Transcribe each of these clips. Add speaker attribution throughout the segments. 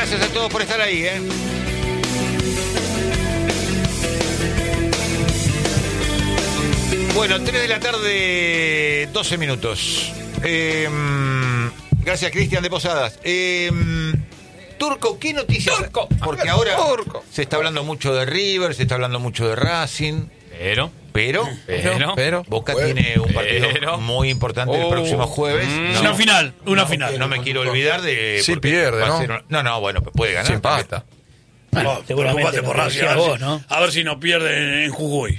Speaker 1: Gracias a todos por estar ahí, ¿eh? Bueno, 3 de la tarde, 12 minutos. Gracias, Cristian de Posadas. Turco, ¿qué noticias?
Speaker 2: Turco.
Speaker 1: Porque ahora
Speaker 2: Turco.
Speaker 1: se está hablando mucho de River, se está hablando mucho de Racing. Pero Boca tiene un partido muy importante el próximo jueves.
Speaker 3: Una final.
Speaker 1: No me quiero olvidar de...
Speaker 4: Sí pierde,
Speaker 1: ¿no? Bueno, puede ganar.
Speaker 4: Sí empata.
Speaker 3: Bueno,
Speaker 2: seguramente
Speaker 3: por Racing, a ver si no pierde en Jujuy.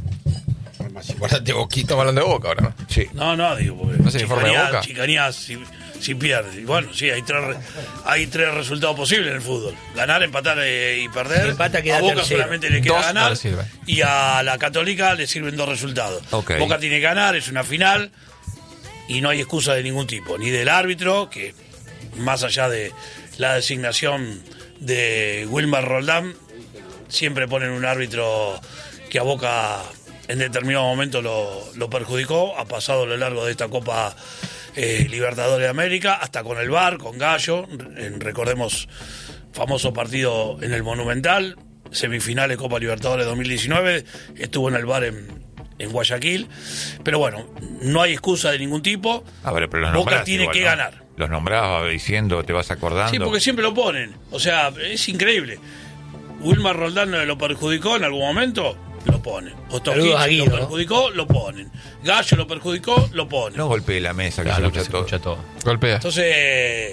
Speaker 4: Más importante, Boquita, estamos hablando de Boca ahora, ¿no?
Speaker 1: Sí.
Speaker 3: No, digo, porque
Speaker 4: ¿No se informa de Boca?
Speaker 3: Chicanía si pierde. Y bueno, sí, hay tres resultados posibles en el fútbol. Ganar, empatar y perder.
Speaker 2: Si empata, queda
Speaker 3: a Boca
Speaker 2: tercero.
Speaker 3: solamente le queda
Speaker 4: Dos,
Speaker 3: ganar.
Speaker 4: no le sirve.
Speaker 3: Y a la Católica le sirven 2 resultados.
Speaker 1: Okay.
Speaker 3: Boca tiene que ganar, es una final. Y no hay excusa de ningún tipo. Ni del árbitro, que más allá de la designación de Wilmar Roldán, siempre ponen un árbitro que a Boca en determinado momento lo perjudicó. Ha pasado a lo largo de esta Copa Libertadores de América, hasta con el VAR, con Gallo. Recordemos, famoso partido en el Monumental, semifinales Copa Libertadores 2019, estuvo en el VAR en Guayaquil. Pero bueno, no hay excusa de ningún tipo.
Speaker 1: Pero los
Speaker 3: Boca tiene
Speaker 1: igual,
Speaker 3: que
Speaker 1: ¿no?
Speaker 3: ganar.
Speaker 1: Los nombrabas diciendo, te vas acordando.
Speaker 3: Sí, porque siempre lo ponen. O sea, es increíble. Wilmar Roldán lo perjudicó en algún momento, lo ponen.
Speaker 2: Saludos a
Speaker 3: Ostojic
Speaker 2: Guido,
Speaker 3: lo perjudicó, lo ponen. Gallo lo perjudicó, lo ponen.
Speaker 1: No golpee la mesa, que
Speaker 5: Claro,
Speaker 1: se escucha todo.
Speaker 4: Golpea.
Speaker 3: Entonces,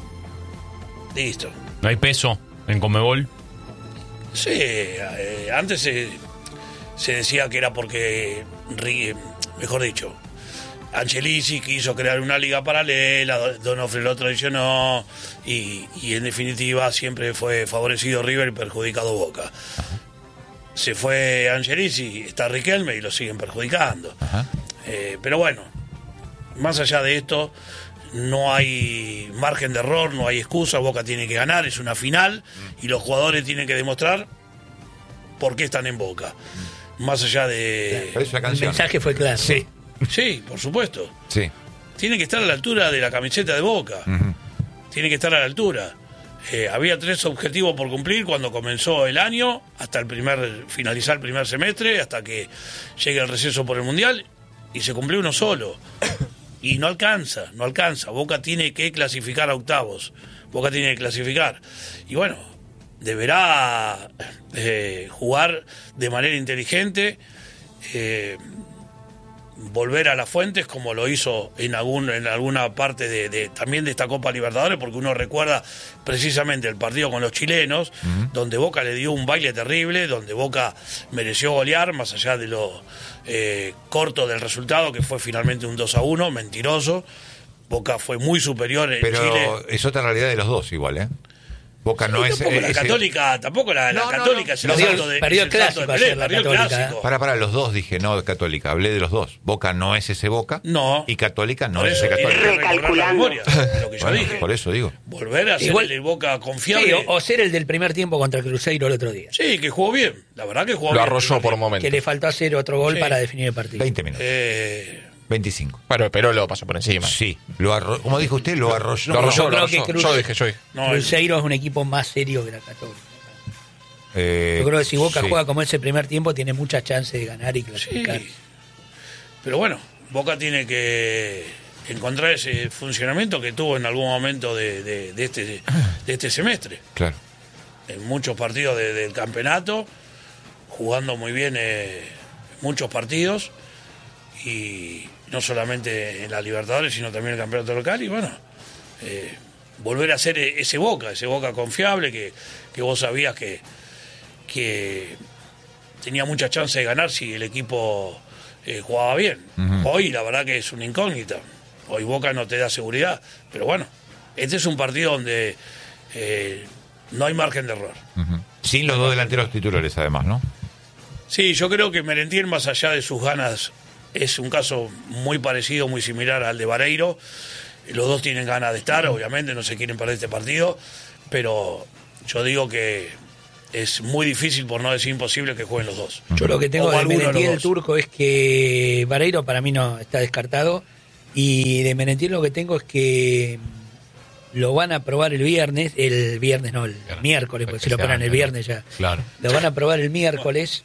Speaker 3: listo.
Speaker 5: ¿No hay peso en Conmebol?
Speaker 3: Sí, antes se decía que era porque, mejor dicho, Angelici quiso crear una liga paralela, Donofrio lo traicionó y en definitiva siempre fue favorecido River y perjudicado Boca. Se fue Angelici, está Riquelme y lo siguen perjudicando. Pero bueno, más allá de esto, no hay margen de error, no hay excusa. Boca tiene que ganar, es una final y los jugadores tienen que demostrar por qué están en Boca. Más allá de...
Speaker 1: Pero es una
Speaker 2: El
Speaker 1: canción.
Speaker 2: mensaje fue claro.
Speaker 3: Sí, por supuesto.
Speaker 1: Sí.
Speaker 3: Tiene que estar a la altura de la camiseta de Boca. Tiene que estar a la altura. Había 3 objetivos por cumplir cuando comenzó el año, hasta finalizar el primer semestre, hasta que llegue el receso por el Mundial, y se cumplió uno solo. Y no alcanza. Boca tiene que clasificar a octavos. Boca tiene que clasificar. Y bueno, deberá jugar de manera inteligente, volver a las fuentes como lo hizo en alguna parte también de esta Copa Libertadores, porque uno recuerda precisamente el partido con los chilenos, donde Boca le dio un baile terrible, donde Boca mereció golear, más allá de lo corto del resultado, que fue finalmente un 2-1, mentiroso. Boca fue muy superior en
Speaker 1: Pero
Speaker 3: Chile.
Speaker 1: es otra realidad de los dos igual, ¿eh? Boca no es...
Speaker 3: La Católica, tampoco la Católica es el salto de...
Speaker 2: Perdió el
Speaker 3: es salto
Speaker 2: clásico
Speaker 3: de Pelé,
Speaker 2: ayer, la
Speaker 3: perdió el
Speaker 2: Católica,
Speaker 3: clásico.
Speaker 1: Para los dos dije, no, Católica, hablé de los dos. Boca no es ese Boca.
Speaker 3: No.
Speaker 1: Y Católica no
Speaker 3: Por
Speaker 1: es
Speaker 3: eso
Speaker 1: ese
Speaker 3: tiene que
Speaker 1: Católica.
Speaker 3: recordar la memoria, lo que yo
Speaker 1: Bueno,
Speaker 3: dije.
Speaker 1: por eso digo.
Speaker 3: Volver a ser
Speaker 2: Igual-
Speaker 3: el Boca
Speaker 2: Sí,
Speaker 3: confiable.
Speaker 2: o ser el del primer tiempo contra Cruzeiro el otro día.
Speaker 3: Sí, que jugó bien. La verdad que jugó
Speaker 4: Lo
Speaker 3: bien.
Speaker 4: arrolló por un momento.
Speaker 2: Que le faltó hacer otro gol
Speaker 3: Sí.
Speaker 2: para definir el partido.
Speaker 1: 20 minutos. 25.
Speaker 4: Pero lo pasó por encima.
Speaker 1: Sí. Como dijo usted, lo arrolló.
Speaker 4: Lo arrolló,
Speaker 2: yo
Speaker 4: lo
Speaker 2: creo que
Speaker 4: arrolló. Yo dije.
Speaker 3: No,
Speaker 2: Cruzeiro es un equipo más serio que la Católica. Yo creo que si Boca
Speaker 1: sí.
Speaker 2: juega como ese primer tiempo, tiene muchas chances de ganar y clasificar.
Speaker 3: sí. Pero bueno, Boca tiene que encontrar ese funcionamiento que tuvo en algún momento de este semestre.
Speaker 1: Claro.
Speaker 3: En muchos partidos del campeonato, jugando muy bien muchos partidos, y no solamente en la Libertadores, sino también en el campeonato local. Y bueno, volver a ser ese Boca confiable que vos sabías que tenía mucha chance de ganar si el equipo jugaba bien. Hoy la verdad que es una incógnita. Hoy Boca no te da seguridad. Pero bueno, este es un partido donde no hay margen de error.
Speaker 1: Sin los dos delanteros titulares, además, ¿no?
Speaker 3: Sí, yo creo que Merentiel, más allá de sus ganas, es un caso muy parecido, muy similar al de Vareiro. Los dos tienen ganas de estar, obviamente, no se quieren perder este partido, pero yo digo que es muy difícil, por no decir imposible, que jueguen los dos.
Speaker 2: Yo lo que tengo
Speaker 3: O
Speaker 2: de
Speaker 3: alguno de los
Speaker 2: Merentiel
Speaker 3: dos.
Speaker 2: Turco es que Vareiro para mí no está descartado, y de Merentiel lo que tengo es que lo van a probar el miércoles, porque si lo ponen el viernes ya.
Speaker 5: Claro.
Speaker 2: Lo van a probar el miércoles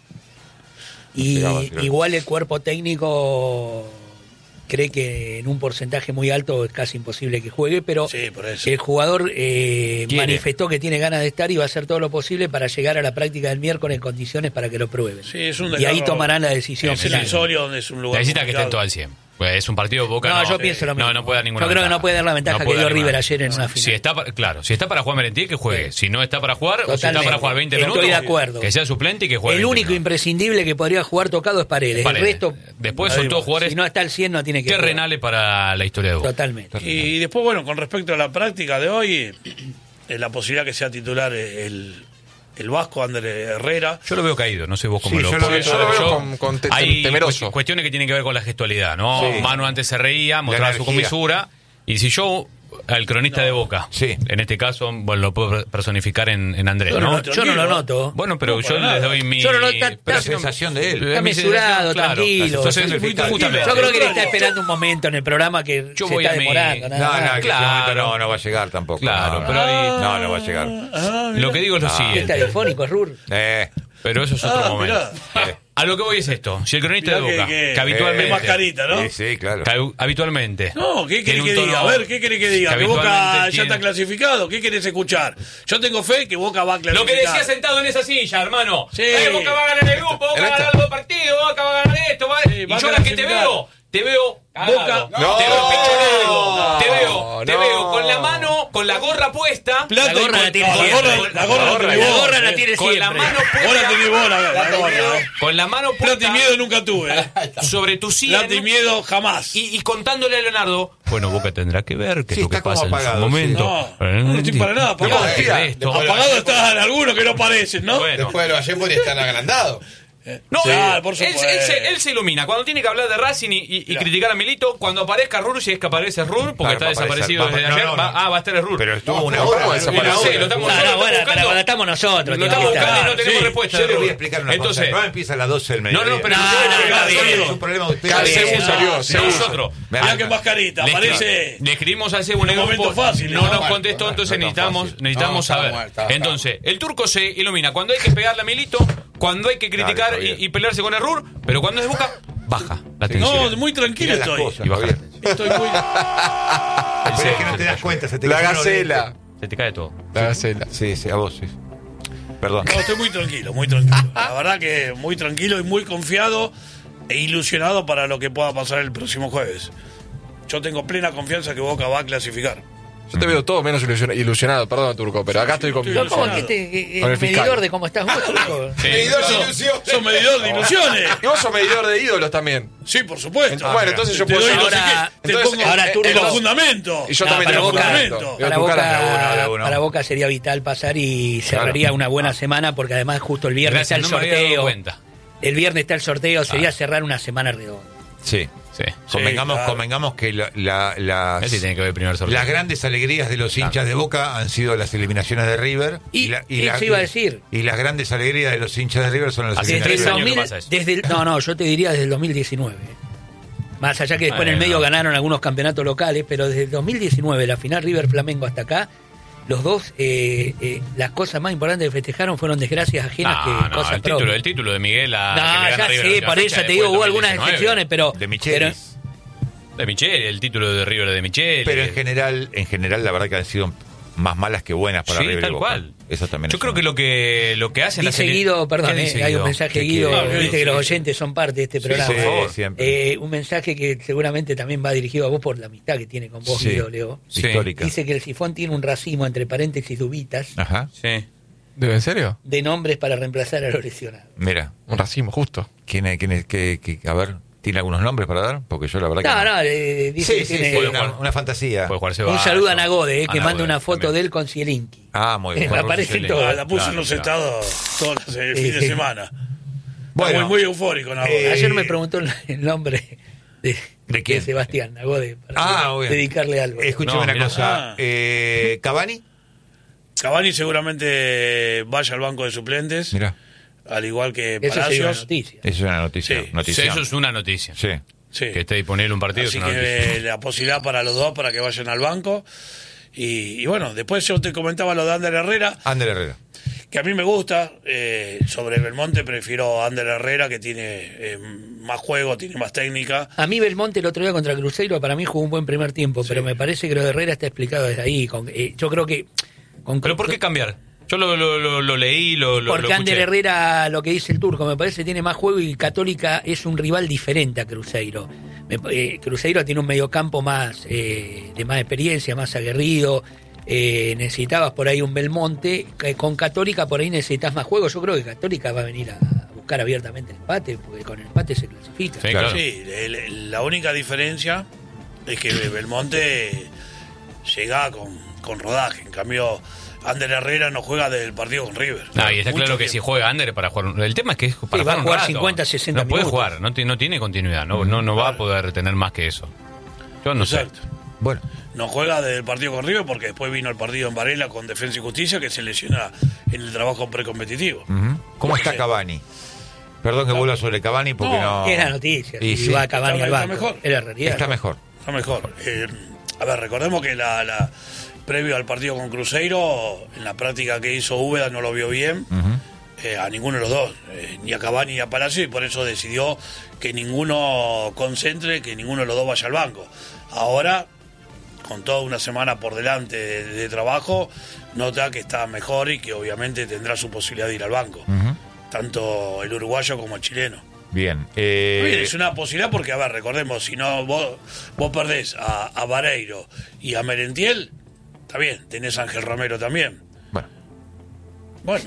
Speaker 2: y igual el cuerpo técnico cree que en un porcentaje muy alto es casi imposible que juegue, pero
Speaker 3: Sí, por eso.
Speaker 2: el jugador manifestó que tiene ganas de estar y va a hacer todo lo posible para llegar a la práctica del miércoles en condiciones para que lo prueben.
Speaker 3: Sí, es un
Speaker 2: y ahí
Speaker 3: desgarro.
Speaker 2: tomarán la decisión
Speaker 3: Es el
Speaker 2: final.
Speaker 3: Osorio, donde es un lugar
Speaker 5: Necesita que estén
Speaker 3: complicado.
Speaker 5: todos al 100. Pues es un partido Boca.
Speaker 2: No, yo pienso lo mismo.
Speaker 5: No puede dar ninguna
Speaker 2: Yo creo que
Speaker 5: ventaja.
Speaker 2: no puede dar la ventaja que
Speaker 5: puede
Speaker 2: dio
Speaker 5: dar
Speaker 2: River
Speaker 5: ninguna.
Speaker 2: ayer en una final.
Speaker 5: Si está para jugar Merentiel, que juegue. Si no está para jugar, o si está
Speaker 2: Totalmente.
Speaker 5: para jugar 20
Speaker 2: Estoy
Speaker 5: minutos,
Speaker 2: de acuerdo.
Speaker 5: que sea suplente y que juegue.
Speaker 2: El
Speaker 5: 20
Speaker 2: único
Speaker 5: minutos.
Speaker 2: imprescindible que podría jugar Tocado es Paredes.
Speaker 5: Paredes.
Speaker 2: El resto,
Speaker 5: Después son todos jugadores
Speaker 2: si no está al 100 no tiene que jugar.
Speaker 5: terrenales para la historia de Boca.
Speaker 2: Totalmente.
Speaker 3: Y después, bueno, con respecto a la práctica de hoy, la posibilidad que sea titular el vasco Ander Herrera.
Speaker 5: Yo lo veo caído, no sé vos cómo
Speaker 1: Sí,
Speaker 5: lo
Speaker 1: yo lo
Speaker 5: porque
Speaker 1: veo
Speaker 4: con
Speaker 5: hay
Speaker 4: temeroso.
Speaker 5: cuestiones que tienen que ver con la gestualidad, ¿no?
Speaker 1: Sí.
Speaker 5: Manu antes se reía, mostraba su
Speaker 1: energía.
Speaker 5: comisura, y si yo al cronista de Boca,
Speaker 1: Sí.
Speaker 5: en este caso, bueno, lo puedo personificar en Andrés,
Speaker 2: Yo
Speaker 5: ¿no?
Speaker 2: no, yo no lo noto.
Speaker 5: Bueno, pero
Speaker 3: No,
Speaker 5: yo
Speaker 3: para nada.
Speaker 5: les doy mi...
Speaker 2: Yo no lo-
Speaker 1: Pero
Speaker 2: está-
Speaker 1: es sensación de él.
Speaker 2: Está
Speaker 5: mi
Speaker 2: mesurado,
Speaker 5: sensación, claro.
Speaker 2: tranquilo.
Speaker 5: Entonces,
Speaker 1: Muy tranquilo.
Speaker 5: justamente,
Speaker 2: Yo creo que le está
Speaker 3: Contrario.
Speaker 2: esperando un momento en el programa que
Speaker 5: Yo
Speaker 2: se
Speaker 5: voy
Speaker 2: está
Speaker 5: a mi-
Speaker 2: demorando.
Speaker 1: No,
Speaker 2: nada más.
Speaker 1: no, que
Speaker 5: Claro.
Speaker 1: ese momento no va a llegar tampoco.
Speaker 5: Claro,
Speaker 1: no,
Speaker 5: pero ahí...
Speaker 1: No, no va a llegar.
Speaker 5: Lo que digo es lo
Speaker 2: ¿Qué
Speaker 5: siguiente,
Speaker 2: está difónico, Rur?
Speaker 5: pero eso es otro momento.
Speaker 3: mirá.
Speaker 5: A lo que voy es esto, si el cronista
Speaker 3: Mirá
Speaker 5: de Boca, que habitualmente...
Speaker 3: mascarita, ¿no?
Speaker 1: Sí, claro.
Speaker 5: Habitualmente.
Speaker 3: No, ¿qué
Speaker 5: tiene
Speaker 3: querés que
Speaker 5: un
Speaker 3: diga?
Speaker 5: tono
Speaker 3: A ver, ¿qué querés que diga? Que Boca
Speaker 5: habitualmente
Speaker 3: ya
Speaker 5: tiene-
Speaker 3: está clasificado. ¿Qué querés escuchar? Yo tengo fe que Boca va a clasificar.
Speaker 5: Lo que decía sentado en esa silla, hermano.
Speaker 3: Sí.
Speaker 5: Boca va a ganar el grupo, Boca va a ganar los partidos, Boca va a ganar esto.
Speaker 3: Sí,
Speaker 5: y
Speaker 3: va a
Speaker 5: yo la que te
Speaker 3: clasificar.
Speaker 5: veo, te veo cagado.
Speaker 3: Boca-
Speaker 5: te veo pechonado.
Speaker 4: No.
Speaker 5: Te veo con la mano, con la gorra puesta.
Speaker 3: Plata
Speaker 2: La
Speaker 3: y
Speaker 2: gorra
Speaker 3: con-
Speaker 2: la tiene
Speaker 3: no,
Speaker 2: siempre.
Speaker 3: la gorra la tenés vos,
Speaker 2: la tiene
Speaker 5: Con la
Speaker 2: siempre.
Speaker 5: mano
Speaker 3: Vos la tenés
Speaker 5: puesta.
Speaker 3: vos, la gorra.
Speaker 5: Con la mano
Speaker 3: Plata y
Speaker 5: puesta
Speaker 3: miedo nunca tuve.
Speaker 5: sobre tu sien.
Speaker 3: Plata y miedo jamás.
Speaker 5: Y contándole a Leonardo, bueno, Boca tendrá que ver qué es
Speaker 1: Sí,
Speaker 5: lo que
Speaker 1: está como
Speaker 5: pasa en
Speaker 1: apagado,
Speaker 5: su momento.
Speaker 3: No estoy para nada apagado.
Speaker 5: ¿Qué es esto?
Speaker 3: Apagado están algunos que no parecen, ¿no?
Speaker 5: Bueno.
Speaker 4: Después de los ayer podría estar agrandados.
Speaker 5: No,
Speaker 3: Sí, por
Speaker 5: él
Speaker 3: supuesto.
Speaker 5: él se ilumina. Cuando tiene que hablar de Racing y
Speaker 3: Mirá.
Speaker 5: criticar a Milito, cuando aparezca Rur, si es que aparece Rur, porque
Speaker 1: Claro,
Speaker 5: está
Speaker 1: va a aparecer.
Speaker 5: desaparecido desde
Speaker 1: No,
Speaker 5: ayer,
Speaker 1: no, no.
Speaker 5: va a estar el Rur.
Speaker 1: Pero estuvo
Speaker 4: No,
Speaker 1: una
Speaker 4: pero
Speaker 1: hora.
Speaker 4: ¿cómo
Speaker 5: No
Speaker 4: desapareció?
Speaker 5: sé, lo estamos
Speaker 2: No,
Speaker 5: nosotros
Speaker 2: bueno,
Speaker 5: buscando.
Speaker 2: pero cuando estamos nosotros.
Speaker 5: Lo
Speaker 2: tiene
Speaker 5: estamos
Speaker 2: que estar.
Speaker 5: buscando y no tenemos
Speaker 3: Sí,
Speaker 5: respuesta.
Speaker 1: Yo
Speaker 5: de
Speaker 1: le voy a
Speaker 5: Rur.
Speaker 1: explicar una
Speaker 5: Entonces,
Speaker 1: cosa. No empieza a las 12 del mediodía.
Speaker 5: pero
Speaker 2: No,
Speaker 5: está
Speaker 2: está bien.
Speaker 1: Es un problema de ustedes.
Speaker 4: Cada
Speaker 2: Está bien.
Speaker 4: segundo salió,
Speaker 5: de
Speaker 4: segundo.
Speaker 5: nosotros.
Speaker 3: Mirá que mascarita, aparece.
Speaker 5: Le escribimos al Cebu en el
Speaker 3: un
Speaker 5: grupo,
Speaker 3: momento fácil,
Speaker 5: no
Speaker 3: ¿no?
Speaker 5: nos
Speaker 4: Bueno,
Speaker 5: contestó,
Speaker 4: bueno,
Speaker 5: entonces
Speaker 1: no es tan fácil.
Speaker 5: necesitamos
Speaker 4: No,
Speaker 5: saber.
Speaker 4: estaba mal.
Speaker 5: Entonces, el turco se ilumina cuando hay que pegarle a Milito, cuando hay que criticar
Speaker 1: está bien.
Speaker 5: y pelearse con el Rur, pero cuando es de Boca, baja la tensión.
Speaker 3: No, muy tranquilo
Speaker 1: Mira las
Speaker 3: estoy.
Speaker 1: cosas,
Speaker 5: Y baja la
Speaker 1: Javier.
Speaker 5: tensión.
Speaker 3: Estoy muy.
Speaker 1: Pero es que no te das cuenta. Se te
Speaker 4: La
Speaker 1: caen los
Speaker 4: gacela.
Speaker 5: Se te cae todo.
Speaker 4: La gacela.
Speaker 1: dientes. Sí, a vos, sí. Perdón.
Speaker 3: No, estoy muy tranquilo, muy tranquilo. La verdad que muy tranquilo y muy confiado e ilusionado para lo que pueda pasar el próximo jueves. Yo tengo plena confianza que Boca va a clasificar.
Speaker 4: Yo te veo todo menos ilusionado, perdón, Turco, pero acá estoy con...
Speaker 3: estoy
Speaker 2: ¿Cómo que
Speaker 3: ilusionado.
Speaker 4: Con el fiscal.
Speaker 2: medidor de cómo estás vos, Turco?
Speaker 5: Sí.
Speaker 4: Medidor de ilusiones.
Speaker 3: Son medidor de ilusiones.
Speaker 4: Y vos sos medidor de ídolos también.
Speaker 3: Sí, por supuesto.
Speaker 4: Bueno, entonces yo
Speaker 3: Te
Speaker 4: puedo
Speaker 3: doy
Speaker 4: ser-
Speaker 3: no sé
Speaker 2: ahora-
Speaker 3: qué, te
Speaker 4: entonces,
Speaker 3: pongo
Speaker 2: ahora tú
Speaker 3: en
Speaker 2: no.
Speaker 3: los fundamentos.
Speaker 4: Y yo
Speaker 2: No,
Speaker 4: también
Speaker 2: para
Speaker 4: tengo
Speaker 2: Boca-
Speaker 4: fundamento.
Speaker 3: para
Speaker 4: Veo
Speaker 2: Para
Speaker 4: tu cara.
Speaker 2: Boca,
Speaker 1: uno.
Speaker 2: para Boca sería vital pasar y cerraría una buena semana porque además justo el viernes
Speaker 5: Gracias,
Speaker 2: está el
Speaker 5: no me había dado
Speaker 2: sorteo.
Speaker 5: cuenta.
Speaker 2: El viernes está el sorteo, sería cerrar una semana redonda.
Speaker 1: Sí.
Speaker 5: Sí.
Speaker 1: Convengamos que las,
Speaker 5: Ese tiene que ver el primer sorteo.
Speaker 1: las grandes alegrías de los hinchas de Boca han sido las eliminaciones de River.
Speaker 2: Eso iba a decir.
Speaker 1: Y las grandes alegrías de los hinchas de River son las
Speaker 5: Hace
Speaker 2: Desde el
Speaker 1: eliminaciones.
Speaker 5: 3 años que
Speaker 2: 2000,
Speaker 5: pasa eso.
Speaker 2: desde el- no, yo te diría desde el 2019. Más allá que después en el
Speaker 5: Bueno.
Speaker 2: medio ganaron algunos campeonatos locales, pero desde el 2019, la final River Flamengo hasta acá, los dos, las cosas más importantes que festejaron fueron desgracias ajenas que cosas propias.
Speaker 5: el título de Miguel a que le
Speaker 2: No,
Speaker 5: gana
Speaker 2: ya
Speaker 5: River en
Speaker 2: sí,
Speaker 5: la
Speaker 2: por
Speaker 5: fecha,
Speaker 2: eso te
Speaker 5: después
Speaker 2: digo,
Speaker 5: del
Speaker 2: hubo algunas
Speaker 5: 2019.
Speaker 2: excepciones, pero...
Speaker 1: De Michelis.
Speaker 5: De Michel, el título de River de Michel.
Speaker 1: Pero en general, la verdad que han sido más malas que buenas para
Speaker 5: Sí,
Speaker 1: River y
Speaker 5: tal
Speaker 1: Boca.
Speaker 5: cual.
Speaker 1: Eso también
Speaker 5: Yo
Speaker 1: es
Speaker 5: creo
Speaker 1: una-
Speaker 5: que lo que hacen
Speaker 2: Dice Guido, perdón,
Speaker 5: ¿Qué dice
Speaker 2: hay un
Speaker 5: Guido?
Speaker 2: mensaje
Speaker 1: ¿Qué
Speaker 2: Guido,
Speaker 1: quiere?
Speaker 2: viste que los
Speaker 3: Sí.
Speaker 2: oyentes son parte de este
Speaker 1: Sí,
Speaker 2: programa.
Speaker 1: sí, siempre.
Speaker 2: Un mensaje que seguramente también va dirigido a vos por la amistad que tiene con vos,
Speaker 1: Sí.
Speaker 2: Guido, Leo.
Speaker 5: Sí.
Speaker 1: Histórica.
Speaker 2: Dice que el sifón tiene un racimo, entre paréntesis, dubitas,
Speaker 1: Ajá.
Speaker 5: Sí.
Speaker 4: ¿En serio?
Speaker 2: de nombres para reemplazar a los lesionados.
Speaker 1: Mira,
Speaker 4: Un racimo, justo.
Speaker 1: ¿quién es? A ver, ¿tiene algunos nombres para dar? Porque yo la verdad que
Speaker 2: Dice
Speaker 1: Sí,
Speaker 2: que
Speaker 1: sí,
Speaker 2: tiene...
Speaker 1: sí, una fantasía.
Speaker 5: Puede jugarse
Speaker 2: Un
Speaker 5: Vaso.
Speaker 2: saludo a Nagode, que
Speaker 5: A
Speaker 2: manda
Speaker 5: Nagode
Speaker 2: una foto
Speaker 5: también.
Speaker 2: de él con Zielinski.
Speaker 1: Ah, muy bien.
Speaker 2: Me aparece
Speaker 5: Rossi,
Speaker 2: todo.
Speaker 3: La puso
Speaker 5: Claro,
Speaker 3: en los
Speaker 5: claro.
Speaker 3: estados todo el fin de
Speaker 2: Sí.
Speaker 3: semana.
Speaker 1: Bueno,
Speaker 3: Muy, muy eufórico, ¿no?
Speaker 2: Ayer me preguntó el nombre de
Speaker 1: quién?
Speaker 2: Sebastián Nagode para
Speaker 1: muy bien.
Speaker 2: dedicarle algo.
Speaker 1: Escúchame
Speaker 5: No,
Speaker 1: una
Speaker 5: mirá.
Speaker 1: cosa.
Speaker 3: Ah.
Speaker 1: ¿Cavani?
Speaker 3: Cavani seguramente vaya al banco de suplentes,
Speaker 1: Mira,
Speaker 3: al igual que
Speaker 2: Eso sería una
Speaker 3: Palacios.
Speaker 2: noticia.
Speaker 1: eso es una noticia.
Speaker 3: Sí.
Speaker 1: notición.
Speaker 5: Eso es una noticia.
Speaker 1: Sí.
Speaker 3: Sí.
Speaker 5: Que esté disponible un partido
Speaker 3: Así
Speaker 5: es una
Speaker 3: que
Speaker 5: noticia.
Speaker 3: la posibilidad para los dos para que vayan al banco. Y bueno, después yo te comentaba lo de Ander Herrera.
Speaker 1: Ander Herrera.
Speaker 3: Que a mí me gusta. Sobre Belmonte prefiero a Ander Herrera, que tiene más juego, tiene más técnica.
Speaker 2: A mí Belmonte el otro día contra Cruzeiro para mí jugó un buen primer tiempo, pero me parece que lo de Herrera está explicado desde ahí. Yo creo que...
Speaker 5: ¿Pero por qué cambiar? Yo lo leí, lo
Speaker 2: porque Ander
Speaker 5: escuché.
Speaker 2: Herrera, lo que dice el turco, me parece tiene más juego y Católica es un rival diferente a Cruzeiro. Cruzeiro tiene un mediocampo más de más experiencia, más aguerrido. Necesitabas por ahí un Belmonte. Con Católica por ahí necesitas más juego. Yo creo que Católica va a venir a buscar abiertamente el empate, porque con el empate se clasifica.
Speaker 5: Sí, claro.
Speaker 3: Sí, la única diferencia es que Belmonte llega con rodaje. En cambio, Ander Herrera no juega del partido con River.
Speaker 5: Y está claro que si juega Ander para jugar. El tema es que es para
Speaker 2: va a jugar
Speaker 5: un rato.
Speaker 2: 50, 60
Speaker 5: no puede
Speaker 2: minutos.
Speaker 5: jugar, no tiene continuidad, no va a poder tener más que eso. Yo no
Speaker 3: Exacto.
Speaker 5: sé.
Speaker 1: Bueno,
Speaker 3: No juega del partido con River porque después vino el partido en Varela con Defensa y Justicia, que se lesiona en el trabajo precompetitivo.
Speaker 1: ¿cómo está
Speaker 3: Sí.
Speaker 1: Cavani? Perdón que vuelva sobre Cavani porque no...
Speaker 2: Es la noticia.
Speaker 1: Y
Speaker 2: Si
Speaker 1: sí.
Speaker 2: va a Cavani
Speaker 3: Está
Speaker 2: al banco.
Speaker 3: mejor.
Speaker 2: Es la realidad.
Speaker 1: Está mejor.
Speaker 3: Está mejor. A ver, recordemos que previo al partido con Cruzeiro, en la práctica que hizo Úbeda no lo vio bien. A ninguno de los dos, ni a Cavani ni a Palacio, y por eso decidió que ninguno concentre, que ninguno de los dos vaya al banco. Ahora, con toda una semana por delante de trabajo, nota que está mejor y que obviamente tendrá su posibilidad de ir al banco, tanto el uruguayo como el chileno.
Speaker 1: Bien.
Speaker 3: Bien, es una posibilidad porque, a ver, recordemos, si no vos perdés a Vareiro y a Merentiel, está bien, tenés a Ángel Romero también. Bueno.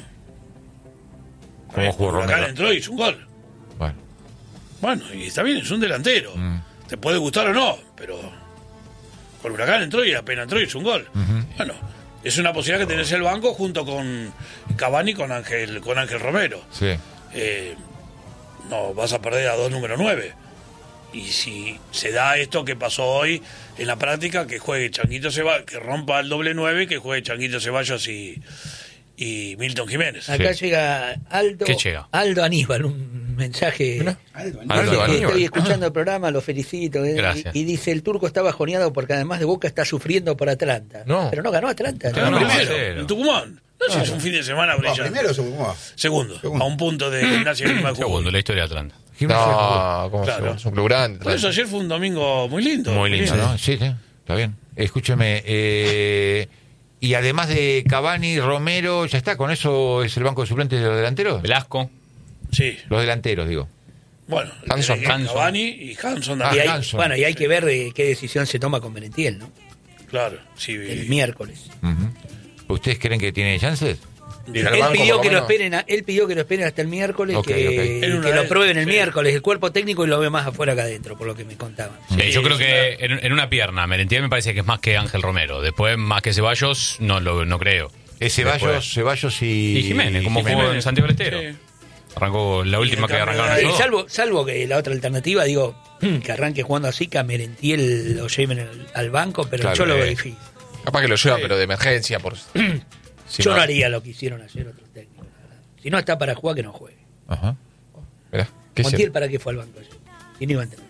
Speaker 1: ¿Cómo jugó
Speaker 3: Huracán
Speaker 1: Romero?
Speaker 3: entró y hizo un gol.
Speaker 1: Bueno.
Speaker 3: Bueno, y está bien, es un delantero. Te puede gustar o no, pero con Huracán entró y apenas entró y hizo un gol. Bueno, es una posibilidad que tenés el banco junto con Cavani, con Ángel Romero.
Speaker 1: Sí.
Speaker 3: No vas a perder a 2 número 9. Y si se da esto que pasó hoy en la práctica, que juegue Changuito Ceballos, que rompa el doble 9, que juegue Changuito Ceballos y Milton Jiménez.
Speaker 2: Acá llega Aldo.
Speaker 5: ¿Qué llega?
Speaker 2: Aldo Aníbal, un mensaje.
Speaker 5: Aldo
Speaker 2: Dice,
Speaker 5: Aníbal.
Speaker 2: estoy escuchando el programa, lo felicito.
Speaker 5: Gracias.
Speaker 2: Y dice, el turco está bajoneado porque además de Boca está sufriendo por Atlanta.
Speaker 4: No.
Speaker 2: Pero no ganó Atlanta.
Speaker 5: No,
Speaker 2: ¿no?
Speaker 3: Primero,
Speaker 5: cero.
Speaker 3: en Tucumán. No sé si es un fin de semana brillante.
Speaker 6: ¿Primero o segundo?
Speaker 3: Segundo,
Speaker 6: Segundo.
Speaker 3: a un punto de Gimnasia de Lima de Jujuy.
Speaker 5: Segundo, la historia de Atlanta.
Speaker 4: No, ¿cómo
Speaker 3: Claro.
Speaker 4: es un club grande?
Speaker 3: Por eso ayer fue un domingo muy lindo.
Speaker 5: Muy lindo,
Speaker 1: ¿No? Sí, está bien. Escúcheme, y además de Cavani, Romero, ¿ya está? ¿Con eso es el banco de suplentes de los delanteros?
Speaker 5: Velasco.
Speaker 3: Sí,
Speaker 1: Los delanteros, digo.
Speaker 3: bueno.
Speaker 4: Hanson.
Speaker 3: Cavani y Hanson
Speaker 2: Y
Speaker 3: también.
Speaker 2: hay,
Speaker 1: Hanson.
Speaker 2: bueno, y hay que ver qué decisión se toma con Merentiel, ¿no?
Speaker 3: Claro, sí.
Speaker 2: El miércoles.
Speaker 1: ¿Ustedes creen que tiene chances?
Speaker 4: Ir al
Speaker 2: Él
Speaker 4: banco,
Speaker 2: pidió,
Speaker 4: por
Speaker 2: que
Speaker 4: lo
Speaker 2: lo
Speaker 4: menos.
Speaker 2: esperen hasta el miércoles,
Speaker 1: Ok,
Speaker 2: que,
Speaker 1: ok.
Speaker 2: que
Speaker 3: En una
Speaker 2: lo
Speaker 3: vez,
Speaker 2: prueben el
Speaker 3: sí.
Speaker 2: miércoles. El cuerpo técnico y lo ve más afuera que adentro, por lo que me contaban.
Speaker 5: Sí, yo creo
Speaker 3: sí,
Speaker 5: que en una pierna, Merentiel me parece que es más que Ángel Romero. Después, más que Ceballos, no creo.
Speaker 1: Es
Speaker 5: Después.
Speaker 1: Ceballos y...
Speaker 5: Y Jiménez, como
Speaker 1: Jiménez.
Speaker 5: jugó en Santiago del Estero.
Speaker 3: Sí.
Speaker 5: Arrancó la última que
Speaker 3: cambio
Speaker 5: arrancaron
Speaker 3: de
Speaker 5: ellos dos.
Speaker 2: Salvo que la otra alternativa, digo, que arranque jugando así, que a Merentiel lo lleven al banco, pero
Speaker 1: Claro,
Speaker 2: yo lo veo difícil.
Speaker 4: Capaz que lo llevan, pero de emergencia. Si
Speaker 2: Yo no haría lo que hicieron ayer otros técnicos. la verdad. Si no está para jugar, que no juegue.
Speaker 1: Ajá.
Speaker 4: Mirá, ¿qué
Speaker 2: Montiel,
Speaker 4: hicieron?
Speaker 2: ¿para qué fue al banco ayer? Si no iba a entender.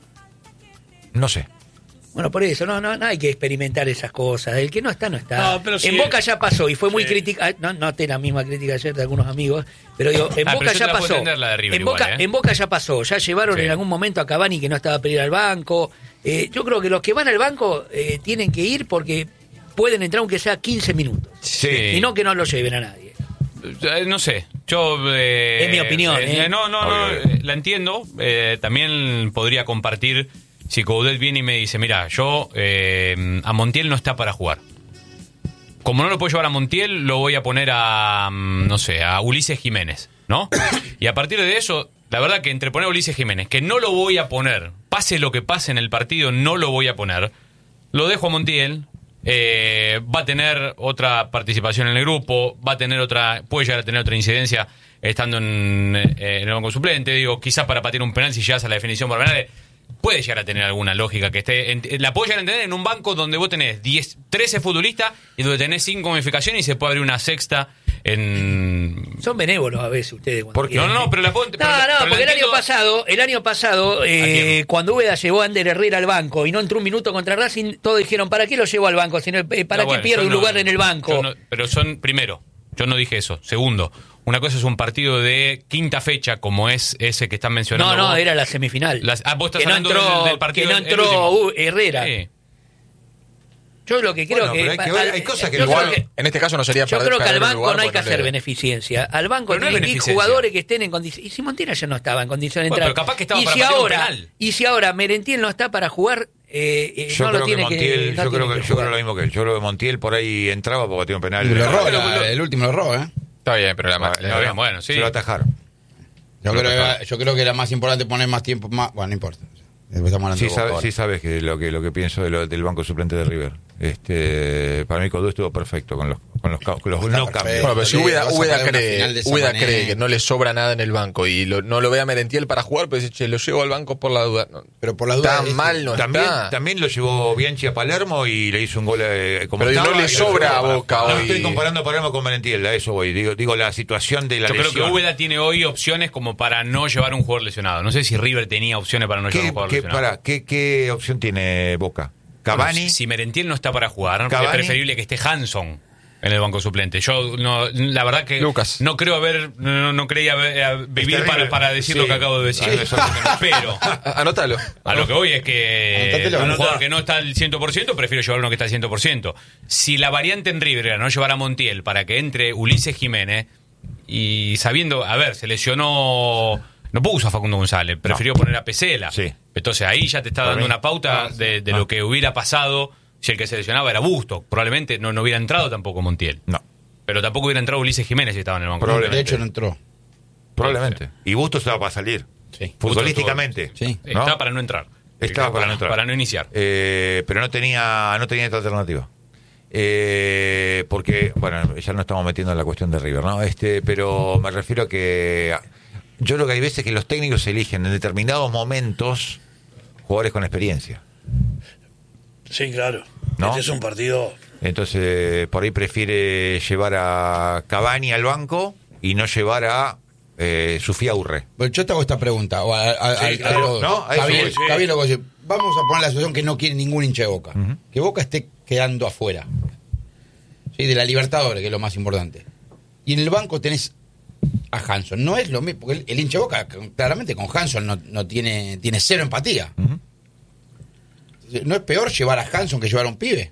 Speaker 1: No sé.
Speaker 2: Bueno, por eso, no hay que experimentar esas cosas. El que no está, no está.
Speaker 3: No, pero sí.
Speaker 2: En Boca ya pasó y fue muy
Speaker 3: Sí.
Speaker 2: crítica. No noté la misma crítica ayer de algunos amigos, pero digo, en
Speaker 5: pero
Speaker 2: Boca
Speaker 5: yo te
Speaker 2: ya
Speaker 5: la puedo
Speaker 2: pasó.
Speaker 5: entender la de River
Speaker 2: en,
Speaker 5: igual,
Speaker 2: Boca,
Speaker 5: ¿eh?
Speaker 2: en Boca ya pasó. Ya llevaron
Speaker 5: Sí.
Speaker 2: en algún momento a Cavani que no estaba para ir al banco. Yo creo que los que van al banco tienen que ir porque pueden entrar aunque sea 15 minutos.
Speaker 5: Sí.
Speaker 2: Y no que no lo lleven a nadie.
Speaker 5: No sé, yo...
Speaker 2: Es mi opinión, ¿eh?
Speaker 5: No,
Speaker 1: Obvio.
Speaker 5: la entiendo. También podría compartir si Coudet viene y me dice, mira, yo a Montiel no está para jugar. Como no lo puedo llevar a Montiel, lo voy a poner a, no sé, a Ulises Jiménez, ¿no? Y a partir de eso, la verdad que entre poner a Ulises Jiménez, que no lo voy a poner, pase lo que pase en el partido, no lo voy a poner, lo dejo a Montiel. Va a tener otra participación en el grupo, puede llegar a tener otra incidencia estando en el banco suplente, digo, quizás para patear un penal si llegas a la definición por penales, puede llegar a tener alguna lógica que esté, la puede llegar a entender en un banco donde vos tenés 13 futbolistas y donde tenés 5 modificaciones y se puede abrir una sexta
Speaker 2: Son benévolos a veces ustedes.
Speaker 1: ¿Por qué?
Speaker 5: No, pero la puedo...
Speaker 2: Porque el año pasado, cuando Úbeda llevó a Ander Herrera al banco y no entró un minuto contra Racing, todos dijeron, ¿para qué lo llevó al banco? ¿Para qué pierde un lugar en el banco?
Speaker 5: Pero primero, yo no dije eso. Segundo, una cosa es un partido de quinta fecha, como es ese que están mencionando.
Speaker 2: No,
Speaker 5: vos.
Speaker 2: era la semifinal.
Speaker 5: Vos estás
Speaker 2: que no
Speaker 5: hablando
Speaker 2: entró,
Speaker 5: del partido
Speaker 2: que no entró Herrera.
Speaker 5: Sí.
Speaker 2: Yo lo que creo
Speaker 1: hay cosas que
Speaker 4: igual, en este caso no sería
Speaker 2: yo creo que al banco
Speaker 4: lugar,
Speaker 2: no hay que hacer beneficencia. Al banco
Speaker 5: Pero no
Speaker 2: tienen
Speaker 5: hay
Speaker 2: que ir
Speaker 5: beneficencia.
Speaker 2: jugadores que estén en condiciones. Y si Montiel ayer no estaba en condiciones de entrar.
Speaker 5: Pero capaz que estaba para patear un penal.
Speaker 2: Y si ahora Merentiel no está para jugar,
Speaker 1: yo
Speaker 2: no
Speaker 1: creo
Speaker 2: lo tiene
Speaker 1: que Montiel,
Speaker 2: no
Speaker 1: yo
Speaker 2: tiene
Speaker 1: creo
Speaker 2: que
Speaker 1: yo creo
Speaker 2: jugar.
Speaker 1: lo mismo que él. Yo creo que Montiel por ahí entraba porque tiene un penal.
Speaker 6: Lo erró, el último lo erró, ¿eh?
Speaker 4: Está bien, pero
Speaker 5: Bueno, sí.
Speaker 1: Se lo atajaron.
Speaker 6: Yo creo que era más importante poner más tiempo, bueno, no importa. Después estamos hablando de Boca ahora.
Speaker 1: Sí sabes que lo que pienso del banco suplente de River. Para mí Codú estuvo perfecto con los no cambios.
Speaker 6: perfecto.
Speaker 4: Bueno, pero si
Speaker 6: Vas a
Speaker 4: Úbeda
Speaker 6: sacar una final de esa
Speaker 4: cree
Speaker 6: manera.
Speaker 4: que no le sobra nada en el banco y no lo ve a Merentiel para jugar, pues dice, che, lo llevo al banco por la duda. No,
Speaker 6: Pero por la duda
Speaker 4: tan mal no está.
Speaker 1: También lo llevó Bianchi a Palermo y le hizo un gol como
Speaker 4: Pero
Speaker 1: estaba,
Speaker 4: no le
Speaker 1: y lo
Speaker 4: sobra
Speaker 1: llevó
Speaker 4: a Boca
Speaker 1: No
Speaker 4: hoy.
Speaker 1: estoy comparando a Palermo con Merentiel, a eso voy. Digo la situación de la
Speaker 5: Yo creo
Speaker 1: lesión.
Speaker 5: que Úbeda tiene hoy opciones como para no llevar un jugador lesionado. No sé si River tenía opciones para no llevar un jugador lesionado.
Speaker 1: ¿Qué opción tiene Boca? Cavani.
Speaker 5: Bueno, si Merentiel no está para jugar,
Speaker 1: Cavani.
Speaker 5: es preferible que esté Hanson en el banco suplente. Yo la verdad que
Speaker 4: Lucas.
Speaker 5: no creo no creía vivir
Speaker 1: terrible.
Speaker 5: para decir
Speaker 1: Sí.
Speaker 5: lo que acabo de decir. Pero
Speaker 4: Anótalo.
Speaker 5: a lo que voy es que
Speaker 6: Anótatelo.
Speaker 5: un jugador que no está al 100%, prefiero llevar uno que está al 100%. Si la variante en River era no llevar a Montiel para que entre Ulises Jiménez, y sabiendo, se lesionó, no puso a Facundo González, prefirió poner a Pesela.
Speaker 1: Sí.
Speaker 5: Entonces ahí ya te está dando una pauta de lo que hubiera pasado si el que se lesionaba era Busto. Probablemente no hubiera entrado tampoco Montiel.
Speaker 1: No,
Speaker 5: Pero tampoco hubiera entrado Ulises Jiménez si estaba en el banco.
Speaker 1: Probablemente.
Speaker 6: De hecho, no entró.
Speaker 1: probablemente. Y Busto estaba para salir.
Speaker 6: Sí.
Speaker 1: Futbolísticamente.
Speaker 6: Sí.
Speaker 1: ¿no?
Speaker 5: Estaba para no entrar.
Speaker 1: Estaba para no entrar.
Speaker 5: Para no iniciar.
Speaker 1: Pero no tenía otra alternativa. Porque, bueno, ya no estamos metiendo en la cuestión de River, ¿no? Pero me refiero a que yo creo que hay veces que los técnicos eligen en determinados momentos jugadores con experiencia.
Speaker 3: Sí, claro.
Speaker 1: ¿No?
Speaker 3: Este es un partido...
Speaker 1: Entonces, por ahí prefiere llevar a Cavani al banco y no llevar a Sofía Urre.
Speaker 6: Bueno, yo te hago esta pregunta.
Speaker 3: Sí, claro.
Speaker 1: ¿No? A eso voy.
Speaker 6: Está bien lo que decís. Vamos a poner la situación que no quiere ningún hincha de Boca.
Speaker 1: Ujú.
Speaker 6: Que Boca esté quedando afuera. ¿Sí? De la Libertadores, que es lo más importante. Y en el banco tenés a Hanson. No es lo mismo, porque el hincha de Boca, claramente con Hanson no tiene cero empatía.
Speaker 1: Ujú.
Speaker 6: ¿No es peor llevar a Hanson que llevar a un pibe?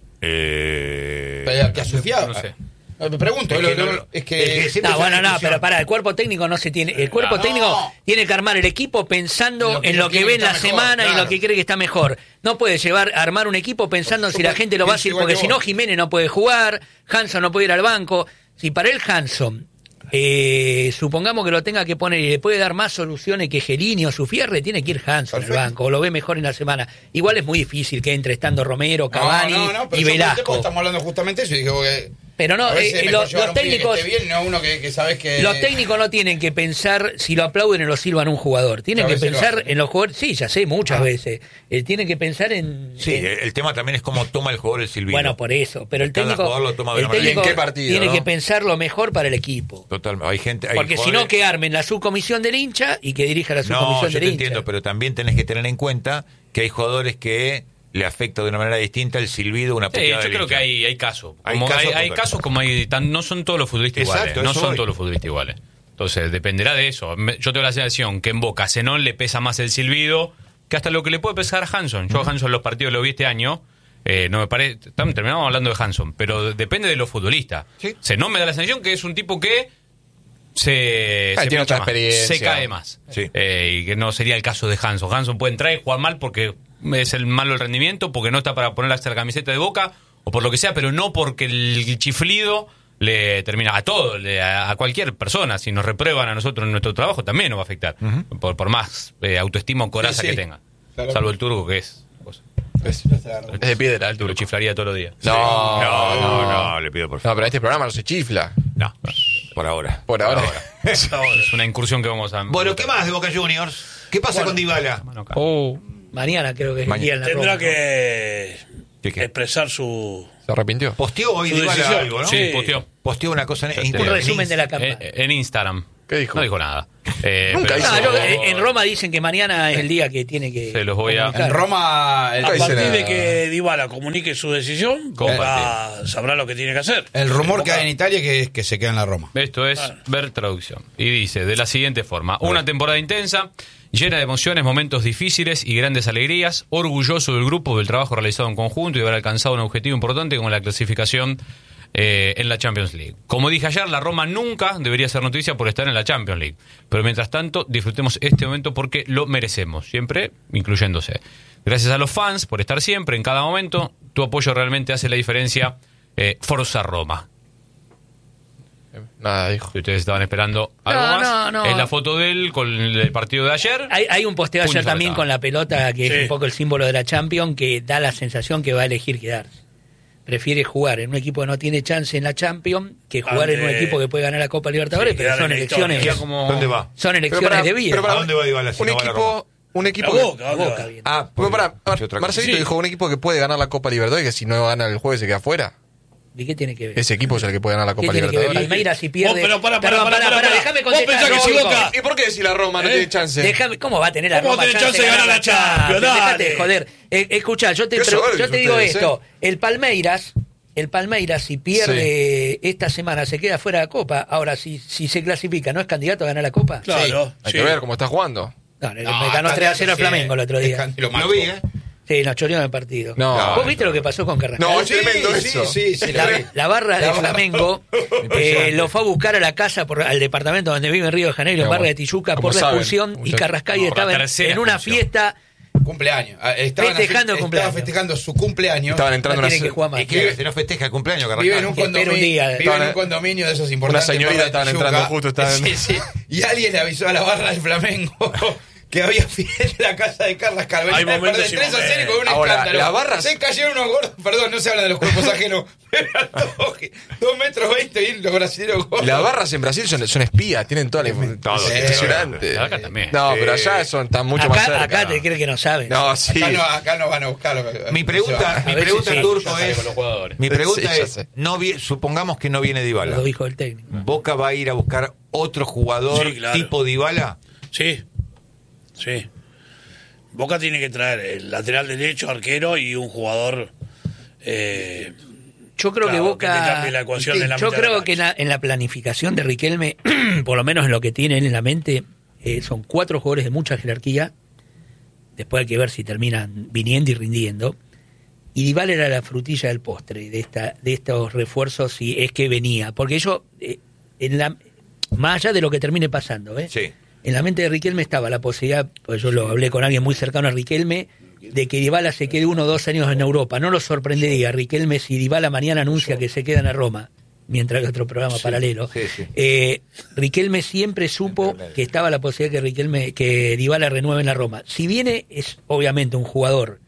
Speaker 6: Que a Sofía.
Speaker 5: no sé.
Speaker 6: Me pregunto,
Speaker 1: Es que siempre
Speaker 2: No,
Speaker 1: es una
Speaker 2: bueno, no,
Speaker 1: discusión.
Speaker 2: pero para el cuerpo técnico no se tiene. El cuerpo técnico tiene que armar el equipo pensando en lo que ve en la semana y lo que cree que está mejor. No puede armar un equipo pensando si la gente lo va a decir, porque si no, Jiménez no puede jugar, Hanson no puede ir al banco. Si para él Hanson, supongamos que lo tenga que poner y le puede dar más soluciones que Gelini o Sufierre, tiene que ir Hanson al banco, o lo ve mejor en la semana. Igual es muy difícil que entre estando Romero, Cavani
Speaker 6: pero
Speaker 2: y
Speaker 6: yo
Speaker 2: Velasco.
Speaker 6: estamos hablando justamente de eso y dije, porque
Speaker 2: Pero no,
Speaker 6: a veces es mejor
Speaker 2: los
Speaker 6: llevar un pibe que
Speaker 2: técnicos...
Speaker 6: esté bien, no uno que sabes que...
Speaker 2: Los técnicos no tienen que pensar si lo aplauden o lo silban a un jugador. Tienen
Speaker 6: A
Speaker 2: que
Speaker 6: veces lo
Speaker 2: pensar
Speaker 6: hacen.
Speaker 2: en los jugadores. Sí, ya sé, muchas veces. Tienen que pensar en.
Speaker 1: Sí, el tema también es cómo toma el jugador el silbido.
Speaker 2: Bueno, por eso. Pero el
Speaker 1: Cada
Speaker 2: técnico.
Speaker 1: jugador lo toma de
Speaker 2: el
Speaker 1: una manera.
Speaker 2: técnico
Speaker 4: ¿Y en qué partido,
Speaker 2: tiene
Speaker 4: no?
Speaker 2: que pensar lo mejor para el equipo.
Speaker 1: Total, hay gente... hay
Speaker 2: Porque si no,
Speaker 1: jugadores-
Speaker 2: que armen la subcomisión del hincha y que dirija la
Speaker 1: No,
Speaker 2: subcomisión
Speaker 1: yo
Speaker 2: del
Speaker 1: te
Speaker 2: hincha.
Speaker 1: entiendo, pero también tenés que tener en cuenta que hay jugadores que le afecta de una manera distinta el silbido, una
Speaker 5: Sí,
Speaker 1: puteada
Speaker 5: yo
Speaker 1: del
Speaker 5: creo que
Speaker 1: hincha.
Speaker 5: hay casos.
Speaker 1: Hay
Speaker 5: Como
Speaker 1: casos,
Speaker 5: hay
Speaker 1: porque-
Speaker 5: casos como no son todos los futbolistas
Speaker 1: Exacto,
Speaker 5: iguales. No
Speaker 1: eso
Speaker 5: son
Speaker 1: voy.
Speaker 5: todos los futbolistas iguales. Entonces, dependerá de eso. Yo tengo la sensación que en Boca a Zenón le pesa más el silbido que hasta lo que le puede pesar a Hanson. Yo a Hanson los partidos lo vi este año. No me parece. Terminamos hablando de Hanson, pero depende de los futbolistas.
Speaker 1: Sí.
Speaker 5: Zenón me da la sensación que es un tipo que se
Speaker 4: tiene otra
Speaker 5: pincha más,
Speaker 4: experiencia.
Speaker 5: se cae más.
Speaker 1: Sí.
Speaker 5: Y que no sería el caso de Hanson. Hanson puede entrar y jugar mal porque es el malo el rendimiento, porque no está para ponerse la camiseta de Boca o por lo que sea, pero no porque el chiflido le termina a todo, a cualquier persona. Si nos reprueban a nosotros en nuestro trabajo, también nos va a afectar, por más autoestima o coraza
Speaker 6: Sí,
Speaker 5: que
Speaker 6: sí.
Speaker 5: tenga.
Speaker 6: Claro.
Speaker 5: Salvo el turco, que es
Speaker 4: Es de piedra el
Speaker 5: lo
Speaker 4: turco.
Speaker 5: chiflaría todos los días.
Speaker 1: No, le pido por
Speaker 4: No,
Speaker 1: favor.
Speaker 4: pero en este programa no se chifla.
Speaker 5: No,
Speaker 1: Por ahora.
Speaker 4: Por ahora.
Speaker 5: es una incursión que vamos a...
Speaker 1: Bueno, ¿qué más de Boca Juniors? ¿Qué pasa con Dybala?
Speaker 5: Mano acá.
Speaker 2: Mañana creo que es el
Speaker 1: Mañana.
Speaker 2: día en la
Speaker 3: Tendrá
Speaker 2: Roma.
Speaker 3: que
Speaker 1: ¿Qué?
Speaker 3: expresar su
Speaker 4: Se arrepintió.
Speaker 1: Posteó hoy
Speaker 3: Su
Speaker 1: Dybala
Speaker 3: decisión.
Speaker 1: algo, ¿no?
Speaker 3: Sí.
Speaker 5: Posteó
Speaker 1: Una cosa en
Speaker 5: Un
Speaker 2: Un resumen de la campaña.
Speaker 5: en Instagram.
Speaker 4: ¿Qué dijo?
Speaker 5: No dijo nada.
Speaker 4: Nunca
Speaker 5: pero-
Speaker 4: hizo-
Speaker 2: No, en Roma dicen que mañana es el día que tiene que.
Speaker 5: Se los voy a-
Speaker 2: comunicar.
Speaker 6: En Roma,
Speaker 3: A
Speaker 4: dice
Speaker 3: partir
Speaker 4: nada.
Speaker 3: de que Dybala comunique su decisión, Boca sabrá lo que tiene que hacer.
Speaker 6: el rumor que
Speaker 3: Boca-
Speaker 6: hay en Italia es que se queda en la Roma.
Speaker 5: Esto es ver traducción. Y dice de la siguiente forma: una temporada intensa, llena de emociones, momentos difíciles y grandes alegrías, orgulloso del grupo, del trabajo realizado en conjunto y de haber alcanzado un objetivo importante como la clasificación en la Champions League. Como dije ayer, la Roma nunca debería ser noticia por estar en la Champions League. Pero mientras tanto, disfrutemos este momento porque lo merecemos, siempre incluyéndose. Gracias a los fans por estar siempre, en cada momento. Tu apoyo realmente hace la diferencia. Forza Roma.
Speaker 4: Nada, dijo.
Speaker 5: Si ustedes estaban esperando algo
Speaker 2: No,
Speaker 5: más,
Speaker 2: no.
Speaker 5: es la foto de él con el partido de ayer.
Speaker 2: Hay un posteo ayer
Speaker 5: Puños
Speaker 2: también
Speaker 5: apretados.
Speaker 2: con la pelota, que
Speaker 3: Sí.
Speaker 2: es un poco el símbolo de la Champions, que da la sensación que va a elegir quedarse. Prefiere jugar en un equipo que no tiene chance en la Champions que jugar en un
Speaker 3: Ante-
Speaker 2: equipo que puede ganar la Copa Libertadores,
Speaker 3: Sí,
Speaker 2: pero
Speaker 3: quedar
Speaker 2: son
Speaker 3: en la
Speaker 2: elecciones.
Speaker 3: historia.
Speaker 5: Como-
Speaker 1: ¿Dónde va?
Speaker 2: Son elecciones de vida.
Speaker 1: ¿A dónde va Dybala si
Speaker 4: Un
Speaker 1: no va a la Roma?
Speaker 4: equipo
Speaker 3: A
Speaker 4: que...
Speaker 3: Boca, ¿a dónde
Speaker 2: Boca
Speaker 3: va?
Speaker 2: viene.
Speaker 1: Ah,
Speaker 4: Bueno, pará,
Speaker 1: es otra cosa.
Speaker 4: Marcelito
Speaker 3: Sí.
Speaker 4: dijo un equipo que puede ganar la Copa Libertadores, que si no gana el jueves se queda fuera.
Speaker 2: ¿Y qué tiene que ver?
Speaker 4: Ese equipo es el que puede ganar la
Speaker 2: ¿Qué
Speaker 4: Copa
Speaker 2: tiene que ver?
Speaker 4: Libertadores.
Speaker 2: Palmeiras si pierde.
Speaker 3: Vos, pero pará,
Speaker 2: Perdón, déjame
Speaker 3: Vos
Speaker 2: contestar.
Speaker 3: pensás que si
Speaker 2: Rodrigo.
Speaker 3: Boca-
Speaker 4: ¿Y por qué si la Roma no tiene chance?
Speaker 2: Déjame, ¿cómo va a tener la
Speaker 3: ¿Cómo
Speaker 2: Roma
Speaker 3: tiene chance de ganar la Champions?
Speaker 2: Dejate
Speaker 3: Dale.
Speaker 2: de joder. Escuchá, yo te
Speaker 4: Qué soberbios
Speaker 2: yo te digo
Speaker 4: ustedes,
Speaker 2: esto. El Palmeiras, si pierde
Speaker 4: Sí.
Speaker 2: esta semana, se queda fuera de la Copa. Ahora, si se clasifica, ¿no es candidato a ganar la Copa?
Speaker 3: Claro,
Speaker 4: Hay
Speaker 3: sí.
Speaker 4: que ver cómo está jugando.
Speaker 2: No, me ganó 3-0 el Flamengo el otro día.
Speaker 1: Lo vi, ¿eh?
Speaker 2: Sí, nos choreó en el partido.
Speaker 4: No.
Speaker 2: ¿Vos viste lo que pasó con Carrascal?
Speaker 4: No, es tremendo eso.
Speaker 6: Sí,
Speaker 2: La barra de
Speaker 6: La barra.
Speaker 2: Flamengo lo fue a buscar a la casa, al departamento donde vive en Río de Janeiro, en
Speaker 4: Qué
Speaker 2: barra
Speaker 4: bueno.
Speaker 2: de Tijuca,
Speaker 4: Como
Speaker 2: por la
Speaker 4: saben,
Speaker 2: expulsión, y
Speaker 4: muchachos.
Speaker 2: Carrascal
Speaker 5: No,
Speaker 2: estaba
Speaker 5: la tercera
Speaker 2: en una
Speaker 5: expulsión.
Speaker 2: fiesta.
Speaker 6: Cumpleaños.
Speaker 2: Festejando cumpleaños.
Speaker 6: Estaba festejando su cumpleaños.
Speaker 4: Estaban entrando
Speaker 2: No
Speaker 4: una,
Speaker 2: tiene que jugar más.
Speaker 1: ¿Y qué? ¿Se no festeja el cumpleaños, Carrascal?
Speaker 6: Vive en un
Speaker 2: Que espera un
Speaker 6: condominio,
Speaker 2: día.
Speaker 6: vive en
Speaker 4: Estaban-
Speaker 6: un condominio de esos importantes.
Speaker 4: Una señorita
Speaker 6: barra de
Speaker 4: estaban
Speaker 6: Tijuca.
Speaker 4: entrando justo, estaban-
Speaker 6: Sí, sí. Y alguien le avisó a la barra del Flamengo que había fiesta en la casa de Carrascal.
Speaker 3: Hay
Speaker 6: Venía de
Speaker 3: momentos
Speaker 6: perder
Speaker 3: y
Speaker 6: 3-0 con un
Speaker 4: Ahora,
Speaker 6: escándalo.
Speaker 4: la barra-
Speaker 6: Se cayeron unos gordos. Perdón, no se habla de los cuerpos ajenos. Pero 2 metros 20 y los brasileños gordos.
Speaker 4: Las barras en Brasil son espías, tienen toda la
Speaker 1: Todo.
Speaker 4: impresionante.
Speaker 5: Acá también.
Speaker 4: No, pero allá están mucho más cerca.
Speaker 2: Acá te cree que no saben.
Speaker 4: No, sí.
Speaker 6: Acá no van a buscarlo.
Speaker 1: Mi pregunta,
Speaker 2: A veces sí,
Speaker 1: Turco,
Speaker 5: Ya sabe
Speaker 1: es...
Speaker 5: con los jugadores.
Speaker 1: Mi pregunta
Speaker 4: Sí, ya
Speaker 1: es,
Speaker 4: sé.
Speaker 1: supongamos que no viene Dybala.
Speaker 2: Lo dijo el técnico.
Speaker 1: ¿Boca va a ir a buscar otro jugador
Speaker 3: Sí, claro.
Speaker 1: tipo Dybala?
Speaker 3: Sí, sí. Boca tiene que traer el lateral derecho, arquero y un jugador.
Speaker 2: Yo creo que
Speaker 3: Claro,
Speaker 2: Boca.
Speaker 3: que te cambie la ecuación de la
Speaker 2: yo
Speaker 3: mitad de
Speaker 2: creo
Speaker 3: la
Speaker 2: que en la planificación de Riquelme, por lo menos en lo que tiene él en la mente, son 4 jugadores de mucha jerarquía. Después hay que ver si terminan viniendo y rindiendo. Y Dybala era la frutilla del postre de estos refuerzos, si es que venía. Porque yo, más allá de lo que termine pasando,
Speaker 1: Sí.
Speaker 2: en la mente de Riquelme estaba la posibilidad, pues yo lo hablé con alguien muy cercano a Riquelme, de que Dybala se quede 1 o 2 años en Europa. No lo sorprendería Riquelme si Dybala mañana anuncia que se queda en la Roma, mientras que otro programa paralelo.
Speaker 1: sí, sí.
Speaker 2: Riquelme siempre supo que estaba la posibilidad que Dybala renueve en la Roma. Si viene, es obviamente un jugador,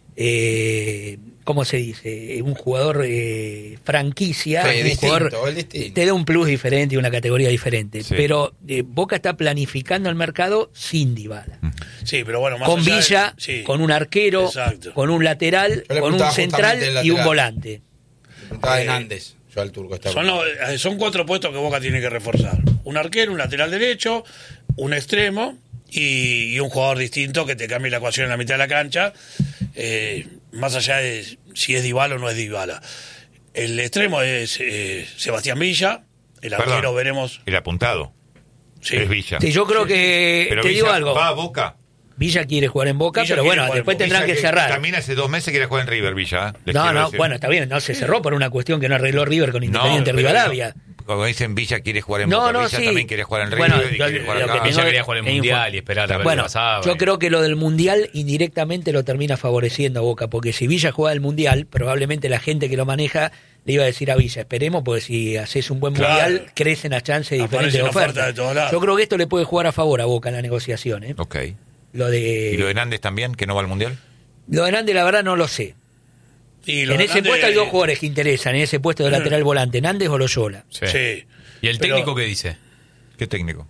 Speaker 2: ¿cómo se dice? Un jugador franquicia,
Speaker 6: Sí,
Speaker 2: un
Speaker 6: distinto,
Speaker 2: jugador
Speaker 6: el distinto.
Speaker 2: te da un plus diferente y una categoría diferente.
Speaker 1: Sí.
Speaker 2: Pero Boca está planificando el mercado sin Dybala.
Speaker 3: sí, pero bueno, más
Speaker 2: Con
Speaker 3: allá de-
Speaker 2: Villa,
Speaker 3: sí.
Speaker 2: con un arquero,
Speaker 3: Exacto.
Speaker 2: con un lateral,
Speaker 6: Yo le
Speaker 2: con un
Speaker 6: preguntaba
Speaker 2: central
Speaker 6: justamente el
Speaker 2: y un
Speaker 6: lateral.
Speaker 2: volante.
Speaker 6: Estaba en Andes, yo al turco estaba.
Speaker 3: Son 4 puestos que Boca tiene que reforzar. Un arquero, un lateral derecho, un extremo y un jugador distinto que te cambie la ecuación en la mitad de la cancha, más allá de si es Dybala o no es Dybala. El extremo es Sebastián Villa, el arquero
Speaker 1: Perdón,
Speaker 3: veremos.
Speaker 1: El apuntado.
Speaker 3: Sí.
Speaker 1: Es Villa.
Speaker 2: Sí, yo creo que,
Speaker 1: Pero
Speaker 2: te
Speaker 1: Villa
Speaker 2: digo algo,
Speaker 1: va a Boca.
Speaker 2: Villa quiere jugar en Boca,
Speaker 3: Villa
Speaker 2: pero
Speaker 3: quiere
Speaker 2: bueno,
Speaker 3: jugar en
Speaker 2: después
Speaker 3: Boca.
Speaker 2: tendrán
Speaker 1: Villa
Speaker 2: que cerrar.
Speaker 1: También hace 2 meses quiere jugar en River, Villa. Les
Speaker 2: No,
Speaker 1: quiero
Speaker 2: no,
Speaker 1: decir.
Speaker 2: bueno, está bien, no se cerró por una cuestión que no arregló River con
Speaker 1: No,
Speaker 2: Independiente
Speaker 1: pero
Speaker 2: Rivadavia.
Speaker 1: Cuando dicen Villa quiere jugar en
Speaker 2: No,
Speaker 1: Boca,
Speaker 2: no,
Speaker 1: Villa
Speaker 2: sí.
Speaker 1: también quiere jugar en River
Speaker 2: Bueno,
Speaker 1: y quiere jugar
Speaker 2: lo
Speaker 1: acá.
Speaker 2: que
Speaker 5: Villa
Speaker 2: tengo-
Speaker 5: quería jugar el
Speaker 2: es
Speaker 5: Mundial y esperar a ver
Speaker 2: Bueno,
Speaker 5: qué pasaba.
Speaker 2: yo creo que lo del Mundial indirectamente lo termina favoreciendo a Boca, porque si Villa juega el Mundial, probablemente la gente que lo maneja le iba a decir a Villa, esperemos, porque si haces un buen
Speaker 3: Claro.
Speaker 2: Mundial, crecen las chances de
Speaker 3: Aparecen
Speaker 2: diferentes
Speaker 3: ofertas
Speaker 2: ofertas.
Speaker 3: de todos lados.
Speaker 2: Yo creo que esto le puede jugar a favor a Boca en la negociación.
Speaker 1: Ok.
Speaker 2: Lo de
Speaker 1: ¿Y lo de Hernández también, que no va al Mundial?
Speaker 2: Lo de Nández, la verdad, no lo sé.
Speaker 3: Y lo
Speaker 2: En
Speaker 3: de
Speaker 2: ese
Speaker 3: Hernández-
Speaker 2: puesto hay 2 jugadores que interesan, en ese puesto de lateral volante, Nández o Loyola.
Speaker 5: Sí.
Speaker 3: Sí.
Speaker 5: ¿Y el
Speaker 3: Pero-
Speaker 5: técnico qué dice?
Speaker 1: ¿Qué técnico?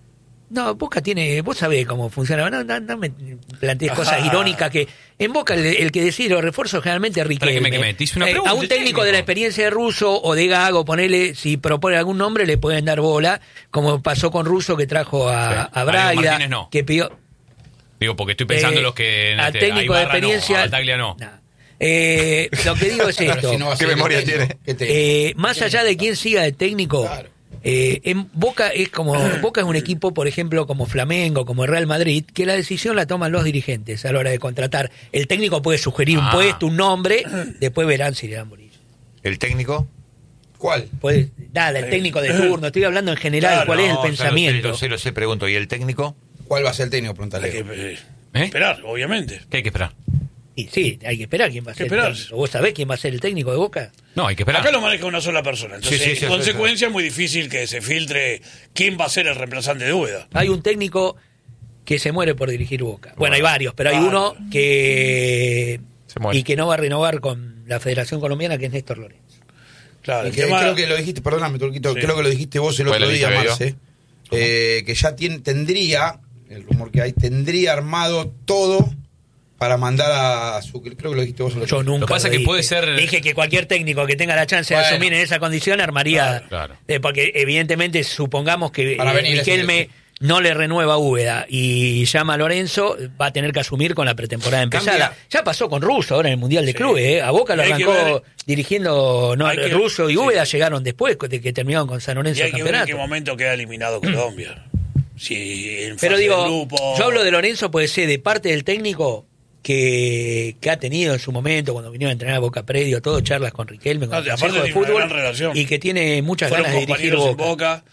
Speaker 2: No, Boca tiene, vos sabés cómo funciona, no me plantees cosas irónicas que en Boca el que decide los refuerzos generalmente es Riquelme.
Speaker 5: Que me metís una pregunta,
Speaker 2: a un técnico de la experiencia de Russo o de Gago, ponele, si propone algún nombre le pueden dar bola, como pasó con Russo que trajo a Braida,
Speaker 5: Martínez no.
Speaker 2: que pidió...
Speaker 5: Digo, porque estoy pensando en los que...
Speaker 2: al técnico de experiencia...
Speaker 5: No, a Bataglia no.
Speaker 2: Lo que digo es esto.
Speaker 6: Si no va a
Speaker 4: ¿Qué
Speaker 6: ser
Speaker 4: memoria
Speaker 6: el técnico,
Speaker 4: tiene?
Speaker 6: ¿qué te-
Speaker 2: Más allá de quién siga de técnico,
Speaker 6: Claro.
Speaker 2: en Boca es como Boca es un equipo, por ejemplo, como Flamengo, como el Real Madrid, que la decisión la toman los dirigentes a la hora de contratar. El técnico puede sugerir un puesto, un nombre, después verán si le dan bolilla.
Speaker 1: ¿El técnico?
Speaker 6: ¿Cuál?
Speaker 2: Nada, el técnico de turno, estoy hablando en general,
Speaker 3: Claro,
Speaker 2: cuál es el
Speaker 1: No,
Speaker 2: pensamiento.
Speaker 1: Lo sé, pregunto. ¿Y el técnico?
Speaker 6: ¿Cuál va a ser el técnico?
Speaker 3: Hay
Speaker 6: Pregúntale.
Speaker 3: que esperar, obviamente.
Speaker 5: ¿Qué hay que esperar?
Speaker 2: Y sí, hay que esperar quién va a ser
Speaker 3: Hay que
Speaker 2: el
Speaker 3: esperar.
Speaker 2: técnico. ¿Vos sabés quién va a ser el técnico de Boca?
Speaker 5: No, hay que esperar.
Speaker 3: Acá lo maneja una sola persona. Entonces,
Speaker 1: Sí, sí,
Speaker 3: en consecuencia, es muy difícil que se filtre quién va a ser el reemplazante de Úbeda.
Speaker 2: Hay un técnico que se muere por dirigir Boca. Bueno, hay varios, pero hay uno que
Speaker 4: Se muere.
Speaker 2: y que no va a renovar con la Federación Colombiana, que es Néstor Lorenzo.
Speaker 3: Claro,
Speaker 6: Y
Speaker 3: el
Speaker 6: que
Speaker 3: tema-
Speaker 6: creo que lo dijiste, perdóname, Turquito,
Speaker 3: Sí.
Speaker 6: creo que lo dijiste vos el
Speaker 4: Fue
Speaker 6: otro
Speaker 4: la
Speaker 6: día,
Speaker 4: lista que
Speaker 6: Marce, que ya tendría, el rumor que hay, tendría armado todo para mandar a su... Creo que lo dijiste vos el otro
Speaker 2: Yo
Speaker 6: día.
Speaker 2: nunca.
Speaker 5: Lo que pasa es que
Speaker 2: dije.
Speaker 5: puede ser-
Speaker 2: Dije que cualquier técnico que tenga la chance de
Speaker 6: Bueno.
Speaker 2: asumir en esa condición armaría.
Speaker 5: Claro.
Speaker 2: Porque evidentemente supongamos que
Speaker 6: Para venir
Speaker 2: Riquelme
Speaker 6: ese,
Speaker 2: no le renueva a Úbeda y llama a Lorenzo, va a tener que asumir con la pretemporada empezada.
Speaker 6: Cambia.
Speaker 2: Ya pasó con Russo ahora en el Mundial de
Speaker 3: Sí.
Speaker 2: Clubes. A Boca lo
Speaker 3: Y hay que
Speaker 2: arrancó
Speaker 3: ver-
Speaker 2: dirigiendo
Speaker 3: hay que-
Speaker 2: Russo y
Speaker 3: sí.
Speaker 2: Úbeda llegaron después de que terminaron con San Lorenzo
Speaker 3: Y
Speaker 2: el
Speaker 3: hay que ver en
Speaker 2: campeonato.
Speaker 3: qué momento queda eliminado Colombia. Si en
Speaker 2: Pero
Speaker 3: fase
Speaker 2: digo,
Speaker 3: de grupo,
Speaker 2: yo hablo de Lorenzo, puede ser de parte del técnico que ha tenido en su momento, cuando vinieron a entrenar a Boca Predio, todo, charlas con Riquelme, con
Speaker 3: No,
Speaker 2: el
Speaker 3: y aparte
Speaker 2: Consejo de
Speaker 3: tiene una
Speaker 2: Fútbol,
Speaker 3: gran relación.
Speaker 2: y que tiene muchas
Speaker 3: fueron
Speaker 2: ganas de dirigir
Speaker 3: compañeros en
Speaker 2: Boca.
Speaker 3: Boca,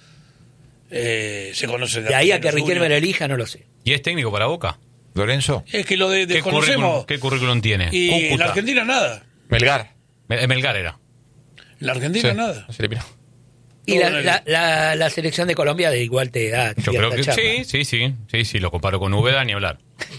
Speaker 3: se conocen
Speaker 2: De ahí a que
Speaker 3: los
Speaker 2: Riquelme
Speaker 3: uñas.
Speaker 2: lo elija, no lo sé.
Speaker 5: ¿Y es técnico para Boca?
Speaker 1: ¿Lorenzo?
Speaker 3: Es que lo
Speaker 5: ¿Qué
Speaker 3: desconocemos.
Speaker 5: currículum tiene?
Speaker 3: Y en
Speaker 5: Cúcuta.
Speaker 3: la Argentina nada.
Speaker 4: Melgar.
Speaker 5: Melgar era.
Speaker 3: En la Argentina
Speaker 4: Sí,
Speaker 3: nada.
Speaker 4: se eliminó.
Speaker 2: Y
Speaker 3: Todo
Speaker 2: la selección de Colombia de igual te da
Speaker 5: Yo
Speaker 2: cierta
Speaker 5: creo que
Speaker 2: chapa.
Speaker 5: sí, lo comparo con Úbeda ni hablar.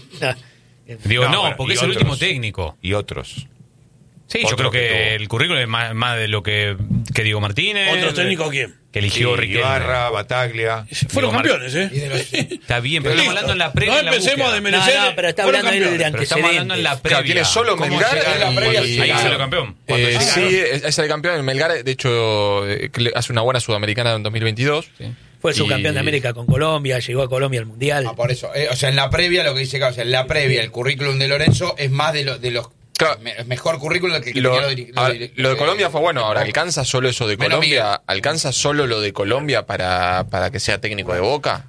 Speaker 5: Digo,
Speaker 1: No,
Speaker 5: no,
Speaker 1: bueno,
Speaker 5: porque
Speaker 1: y
Speaker 5: es el
Speaker 1: otros.
Speaker 5: último técnico.
Speaker 1: Y otros.
Speaker 5: Sí, yo
Speaker 1: Otro
Speaker 5: creo que,
Speaker 1: que tuvo.
Speaker 5: el currículum es más de lo que Diego Martínez.
Speaker 3: ¿Otros técnicos quién?
Speaker 5: Que eligió
Speaker 1: Sí,
Speaker 5: Riquelme.
Speaker 1: Ibarra, Bataglia.
Speaker 3: Fueron
Speaker 5: Digo,
Speaker 3: campeones, ¿eh?
Speaker 6: Y de los-
Speaker 5: Está bien, pero estamos
Speaker 3: Listo.
Speaker 5: hablando en la previa.
Speaker 3: No
Speaker 5: y en la
Speaker 3: empecemos a
Speaker 5: búsqueda.
Speaker 3: desmerecer.
Speaker 2: No, pero está
Speaker 3: fueron
Speaker 2: hablando él de
Speaker 3: campeones.
Speaker 5: Pero estamos hablando en la
Speaker 2: antecedentes.
Speaker 5: previa.
Speaker 4: Claro, tiene solo
Speaker 5: ¿Cómo
Speaker 4: Melgar
Speaker 5: llegaron?
Speaker 6: en la previa,
Speaker 5: Y
Speaker 6: sí,
Speaker 5: ahí
Speaker 6: claro.
Speaker 5: salió campeón. Cuando llegaron.
Speaker 4: Sí, es el campeón. Melgar, de hecho, hace una buena sudamericana en 2022. Sí.
Speaker 2: Fue subcampeón de
Speaker 4: Y-
Speaker 2: América con Colombia, llegó a Colombia al Mundial.
Speaker 6: Ah, por eso. O sea, en la previa, lo que dice Carlos, en la previa, el currículum de Lorenzo es más de los
Speaker 4: Claro.
Speaker 6: mejor currículum que
Speaker 4: Lo,
Speaker 6: tenía
Speaker 4: lo de Colombia fue bueno. Ahora, ¿alcanza solo eso de
Speaker 6: Menos
Speaker 4: Colombia?
Speaker 6: Miguel.
Speaker 4: ¿Alcanza solo lo de Colombia para que sea técnico de Boca?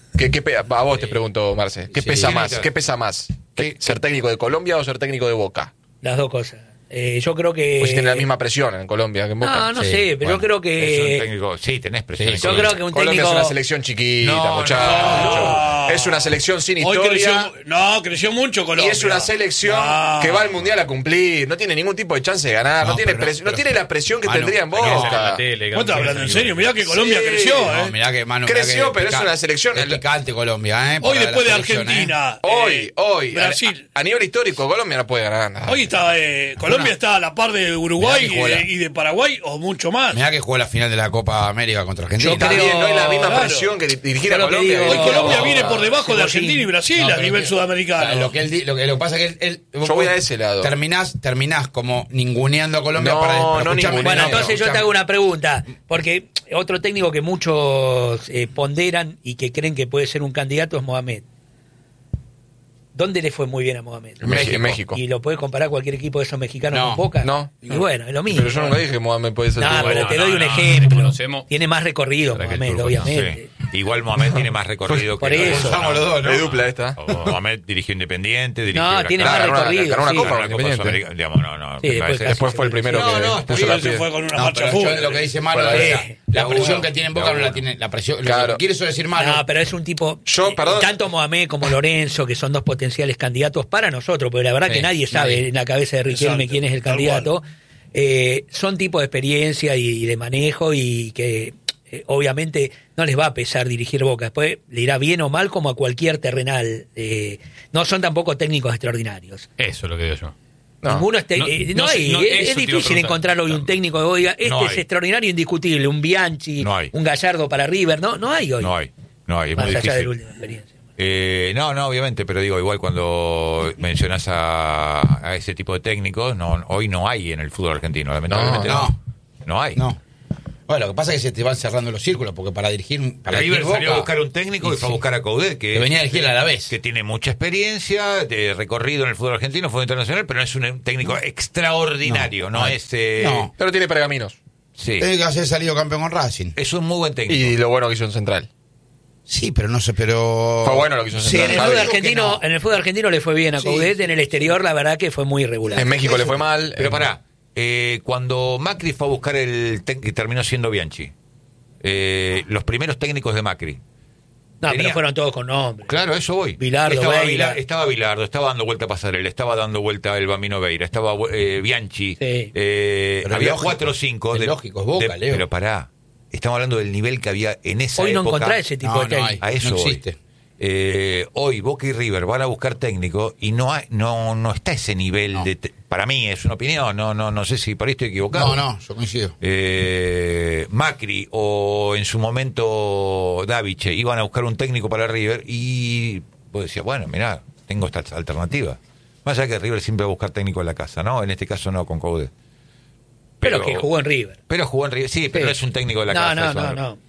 Speaker 4: A vos te pregunto, Marce. ¿Qué
Speaker 6: Sí.
Speaker 4: pesa
Speaker 6: Sí,
Speaker 4: más?
Speaker 6: claro.
Speaker 4: ¿Qué pesa más? ¿Ser técnico de Colombia o ser técnico de Boca?
Speaker 2: Las dos cosas. Yo creo que...
Speaker 4: Pues si tiene la misma presión en Colombia que en Boca.
Speaker 2: No
Speaker 6: Sí,
Speaker 2: sé, pero
Speaker 6: bueno,
Speaker 2: yo creo
Speaker 1: Es un
Speaker 2: que...
Speaker 1: técnico. Sí, tenés presión.
Speaker 6: Sí,
Speaker 1: en
Speaker 2: Yo
Speaker 1: Colombia.
Speaker 2: creo que un
Speaker 4: Colombia
Speaker 2: técnico...
Speaker 4: es una selección chiquita,
Speaker 1: No,
Speaker 4: muchachos. Es una selección sin
Speaker 3: Hoy
Speaker 4: historia.
Speaker 3: creció mucho Colombia.
Speaker 4: Y es una selección
Speaker 3: No.
Speaker 4: que va al Mundial a cumplir. No tiene ningún tipo de chance de ganar. No,
Speaker 6: No,
Speaker 4: tiene,
Speaker 6: pero no,
Speaker 4: no tiene la presión que
Speaker 6: Manu,
Speaker 4: tendría en
Speaker 5: Hay que ver en la
Speaker 4: Boca.
Speaker 5: tele,
Speaker 3: ¿Vos estás hablando en serio? Mirá que Colombia
Speaker 4: Sí.
Speaker 3: creció,
Speaker 6: No,
Speaker 3: ¿eh?
Speaker 6: mirá que, Manu,
Speaker 4: Creció,
Speaker 6: mirá que
Speaker 4: pero es
Speaker 6: pica-
Speaker 4: una selección.
Speaker 6: Es picante Colombia, ¿eh?
Speaker 3: Hoy
Speaker 6: Para
Speaker 3: después de
Speaker 6: la selección,
Speaker 3: Argentina.
Speaker 4: Hoy,
Speaker 3: Brasil.
Speaker 4: a nivel histórico, Colombia no puede ganar nada.
Speaker 3: Hoy está Colombia está a la par de Uruguay
Speaker 6: Mirá que juega.
Speaker 3: y de Paraguay o mucho más.
Speaker 6: Mirá que jugó la final de la Copa América contra Argentina.
Speaker 2: Yo
Speaker 4: Está
Speaker 2: creo-
Speaker 4: bien, no hay la misma
Speaker 3: claro.
Speaker 4: presión que dirigir a
Speaker 2: Yo lo que
Speaker 4: Colombia.
Speaker 2: digo-
Speaker 3: Hoy Colombia viene por debajo de
Speaker 2: Sí,
Speaker 3: Argentina y Brasil
Speaker 6: No,
Speaker 3: a
Speaker 6: pero
Speaker 3: nivel
Speaker 6: que-
Speaker 3: sudamericano.
Speaker 6: Lo que pasa es que
Speaker 4: Yo voy a ese lado.
Speaker 6: terminás como ninguneando a Colombia
Speaker 4: No,
Speaker 6: para
Speaker 4: no
Speaker 6: escuchame,
Speaker 4: ninguneo.
Speaker 2: Bueno,
Speaker 6: no,
Speaker 2: entonces yo te
Speaker 6: escuchame.
Speaker 2: hago una pregunta, porque otro técnico que muchos ponderan y que creen que puede ser un candidato es Mohamed. ¿Dónde le fue muy bien a Mohamed?
Speaker 4: En México.
Speaker 2: ¿Y lo puedes comparar cualquier equipo de esos mexicanos
Speaker 6: No,
Speaker 2: con Boca?
Speaker 4: no.
Speaker 2: Y bueno, es lo mismo.
Speaker 4: Pero yo nunca dije que Mohamed puede ser
Speaker 2: No,
Speaker 4: técnico de
Speaker 2: pero
Speaker 4: Boca.
Speaker 2: te doy un
Speaker 5: no,
Speaker 2: ejemplo.
Speaker 5: conocemos.
Speaker 2: Tiene más recorrido
Speaker 5: Para que el
Speaker 2: Mohamed,
Speaker 5: turco,
Speaker 2: obviamente.
Speaker 1: Sí. Igual Mohamed tiene más recorrido
Speaker 2: Por
Speaker 1: que
Speaker 2: eso.
Speaker 6: Somos los dos, ¿no?
Speaker 4: Es dupla esta.
Speaker 1: Mohamed dirigió Independiente, dirigió
Speaker 2: No, tiene más
Speaker 4: Ganó una-
Speaker 2: recorrido.
Speaker 4: ganó una
Speaker 2: sí.
Speaker 4: Copa,
Speaker 1: Copa
Speaker 4: Independiente.
Speaker 1: Sudamericana, digamos, no.
Speaker 2: Sí,
Speaker 1: me
Speaker 2: después
Speaker 1: parece-
Speaker 2: casi
Speaker 4: Después fue el primero
Speaker 6: No,
Speaker 4: que
Speaker 6: no, está
Speaker 4: puso
Speaker 6: bien,
Speaker 4: la
Speaker 3: se
Speaker 4: piedra.
Speaker 3: fue con una
Speaker 6: No,
Speaker 3: marcha
Speaker 6: pero
Speaker 3: fútbol.
Speaker 6: lo que dice Manu
Speaker 4: Bueno,
Speaker 6: es
Speaker 2: sí.
Speaker 6: la
Speaker 3: Laburo.
Speaker 6: presión que tiene en Boca no la
Speaker 3: Laburo.
Speaker 6: tiene. La presión,
Speaker 4: Claro.
Speaker 6: lo que quiere eso decir Manu.
Speaker 2: No, pero es un tipo.
Speaker 4: Yo, perdón.
Speaker 2: Tanto Mohamed como Lorenzo, que son dos potenciales candidatos para nosotros, porque la verdad
Speaker 6: Sí,
Speaker 2: que nadie sabe
Speaker 6: nadie.
Speaker 2: en la cabeza de Riquelme
Speaker 3: Exacto,
Speaker 2: quién es el
Speaker 3: tal
Speaker 2: candidato. Son tipos de experiencia y de manejo y que obviamente no les va a pesar dirigir Boca. Después le irá bien o mal como a cualquier terrenal. No son tampoco técnicos extraordinarios.
Speaker 5: Eso es lo que digo yo.
Speaker 4: No.
Speaker 2: Ninguno es,
Speaker 5: No,
Speaker 2: no
Speaker 5: no,
Speaker 2: hay,
Speaker 5: no,
Speaker 2: es
Speaker 5: eso te iba a
Speaker 2: difícil
Speaker 5: preguntar.
Speaker 2: encontrar hoy un técnico que oiga, este
Speaker 1: No
Speaker 2: es
Speaker 1: hay.
Speaker 2: extraordinario, indiscutible, un Bianchi,
Speaker 1: No hay.
Speaker 2: un Gallardo para River, no hay hoy.
Speaker 1: No hay. No, es
Speaker 2: más
Speaker 1: muy
Speaker 2: allá
Speaker 1: difícil.
Speaker 2: de la última experiencia.
Speaker 1: No, obviamente, pero digo, igual cuando mencionás a ese tipo de técnicos, hoy no hay en el fútbol argentino, lamentablemente no hay.
Speaker 6: No. Bueno, lo que pasa es que se te van cerrando los círculos, porque para dirigir
Speaker 1: River
Speaker 6: Boca,
Speaker 1: salió a buscar un técnico y fue a buscar a Coudet,
Speaker 6: que venía a dirigir a la vez.
Speaker 1: que tiene mucha experiencia de recorrido en el fútbol argentino, fútbol internacional, pero no es un técnico extraordinario, no es...
Speaker 6: No.
Speaker 4: Pero tiene pergaminos.
Speaker 1: Sí,
Speaker 6: Tiene que haber salido campeón con Racing.
Speaker 1: es un muy buen técnico.
Speaker 4: Y lo bueno que hizo en Central.
Speaker 6: Sí, pero no sé, pero...
Speaker 4: Fue bueno lo que hizo en
Speaker 2: Sí,
Speaker 4: Central.
Speaker 2: en el fútbol
Speaker 4: Javi.
Speaker 2: argentino, en el fútbol argentino le fue bien a
Speaker 6: Sí,
Speaker 2: Coudet,
Speaker 6: sí.
Speaker 2: en el exterior la verdad que fue muy irregular.
Speaker 4: En México le fue mal.
Speaker 1: Pero pará, cuando Macri fue a buscar el técnico que terminó siendo Bianchi, los primeros técnicos de Macri.
Speaker 2: No,
Speaker 1: tenía-
Speaker 2: pero fueron todos con nombres.
Speaker 1: Claro, eso voy.
Speaker 2: Bilardo,
Speaker 1: estaba
Speaker 2: Beira.
Speaker 1: estaba Bilardo, estaba dando vuelta a Pasarela, estaba dando vuelta el Bambino Veira, estaba Bianchi.
Speaker 2: Sí.
Speaker 6: Pero
Speaker 1: Había
Speaker 6: lógico,
Speaker 1: 4 o 5.
Speaker 6: es lógico, es Boca, Leo.
Speaker 1: Pero pará, estamos hablando del nivel que había en esa
Speaker 2: Hoy no
Speaker 1: época.
Speaker 2: encontrás ese tipo de
Speaker 6: No, no
Speaker 2: técnico.
Speaker 6: hay.
Speaker 1: A eso
Speaker 6: No
Speaker 1: voy.
Speaker 6: existe.
Speaker 1: Hoy Boca y River van a buscar técnico y no está ese nivel
Speaker 6: No.
Speaker 1: para mí es una opinión, no sé si por ahí estoy equivocado.
Speaker 6: No, yo coincido.
Speaker 1: Macri o en su momento Daviche iban a buscar un técnico para River y vos decías, bueno, mirá, tengo esta alternativa. Más allá que River siempre va a buscar técnico en la casa, ¿no? En este caso no con Coudet.
Speaker 2: Pero que jugó en River.
Speaker 1: Pero jugó en River, sí, pero no es un técnico de la casa.
Speaker 2: No,
Speaker 1: eso
Speaker 2: no, no.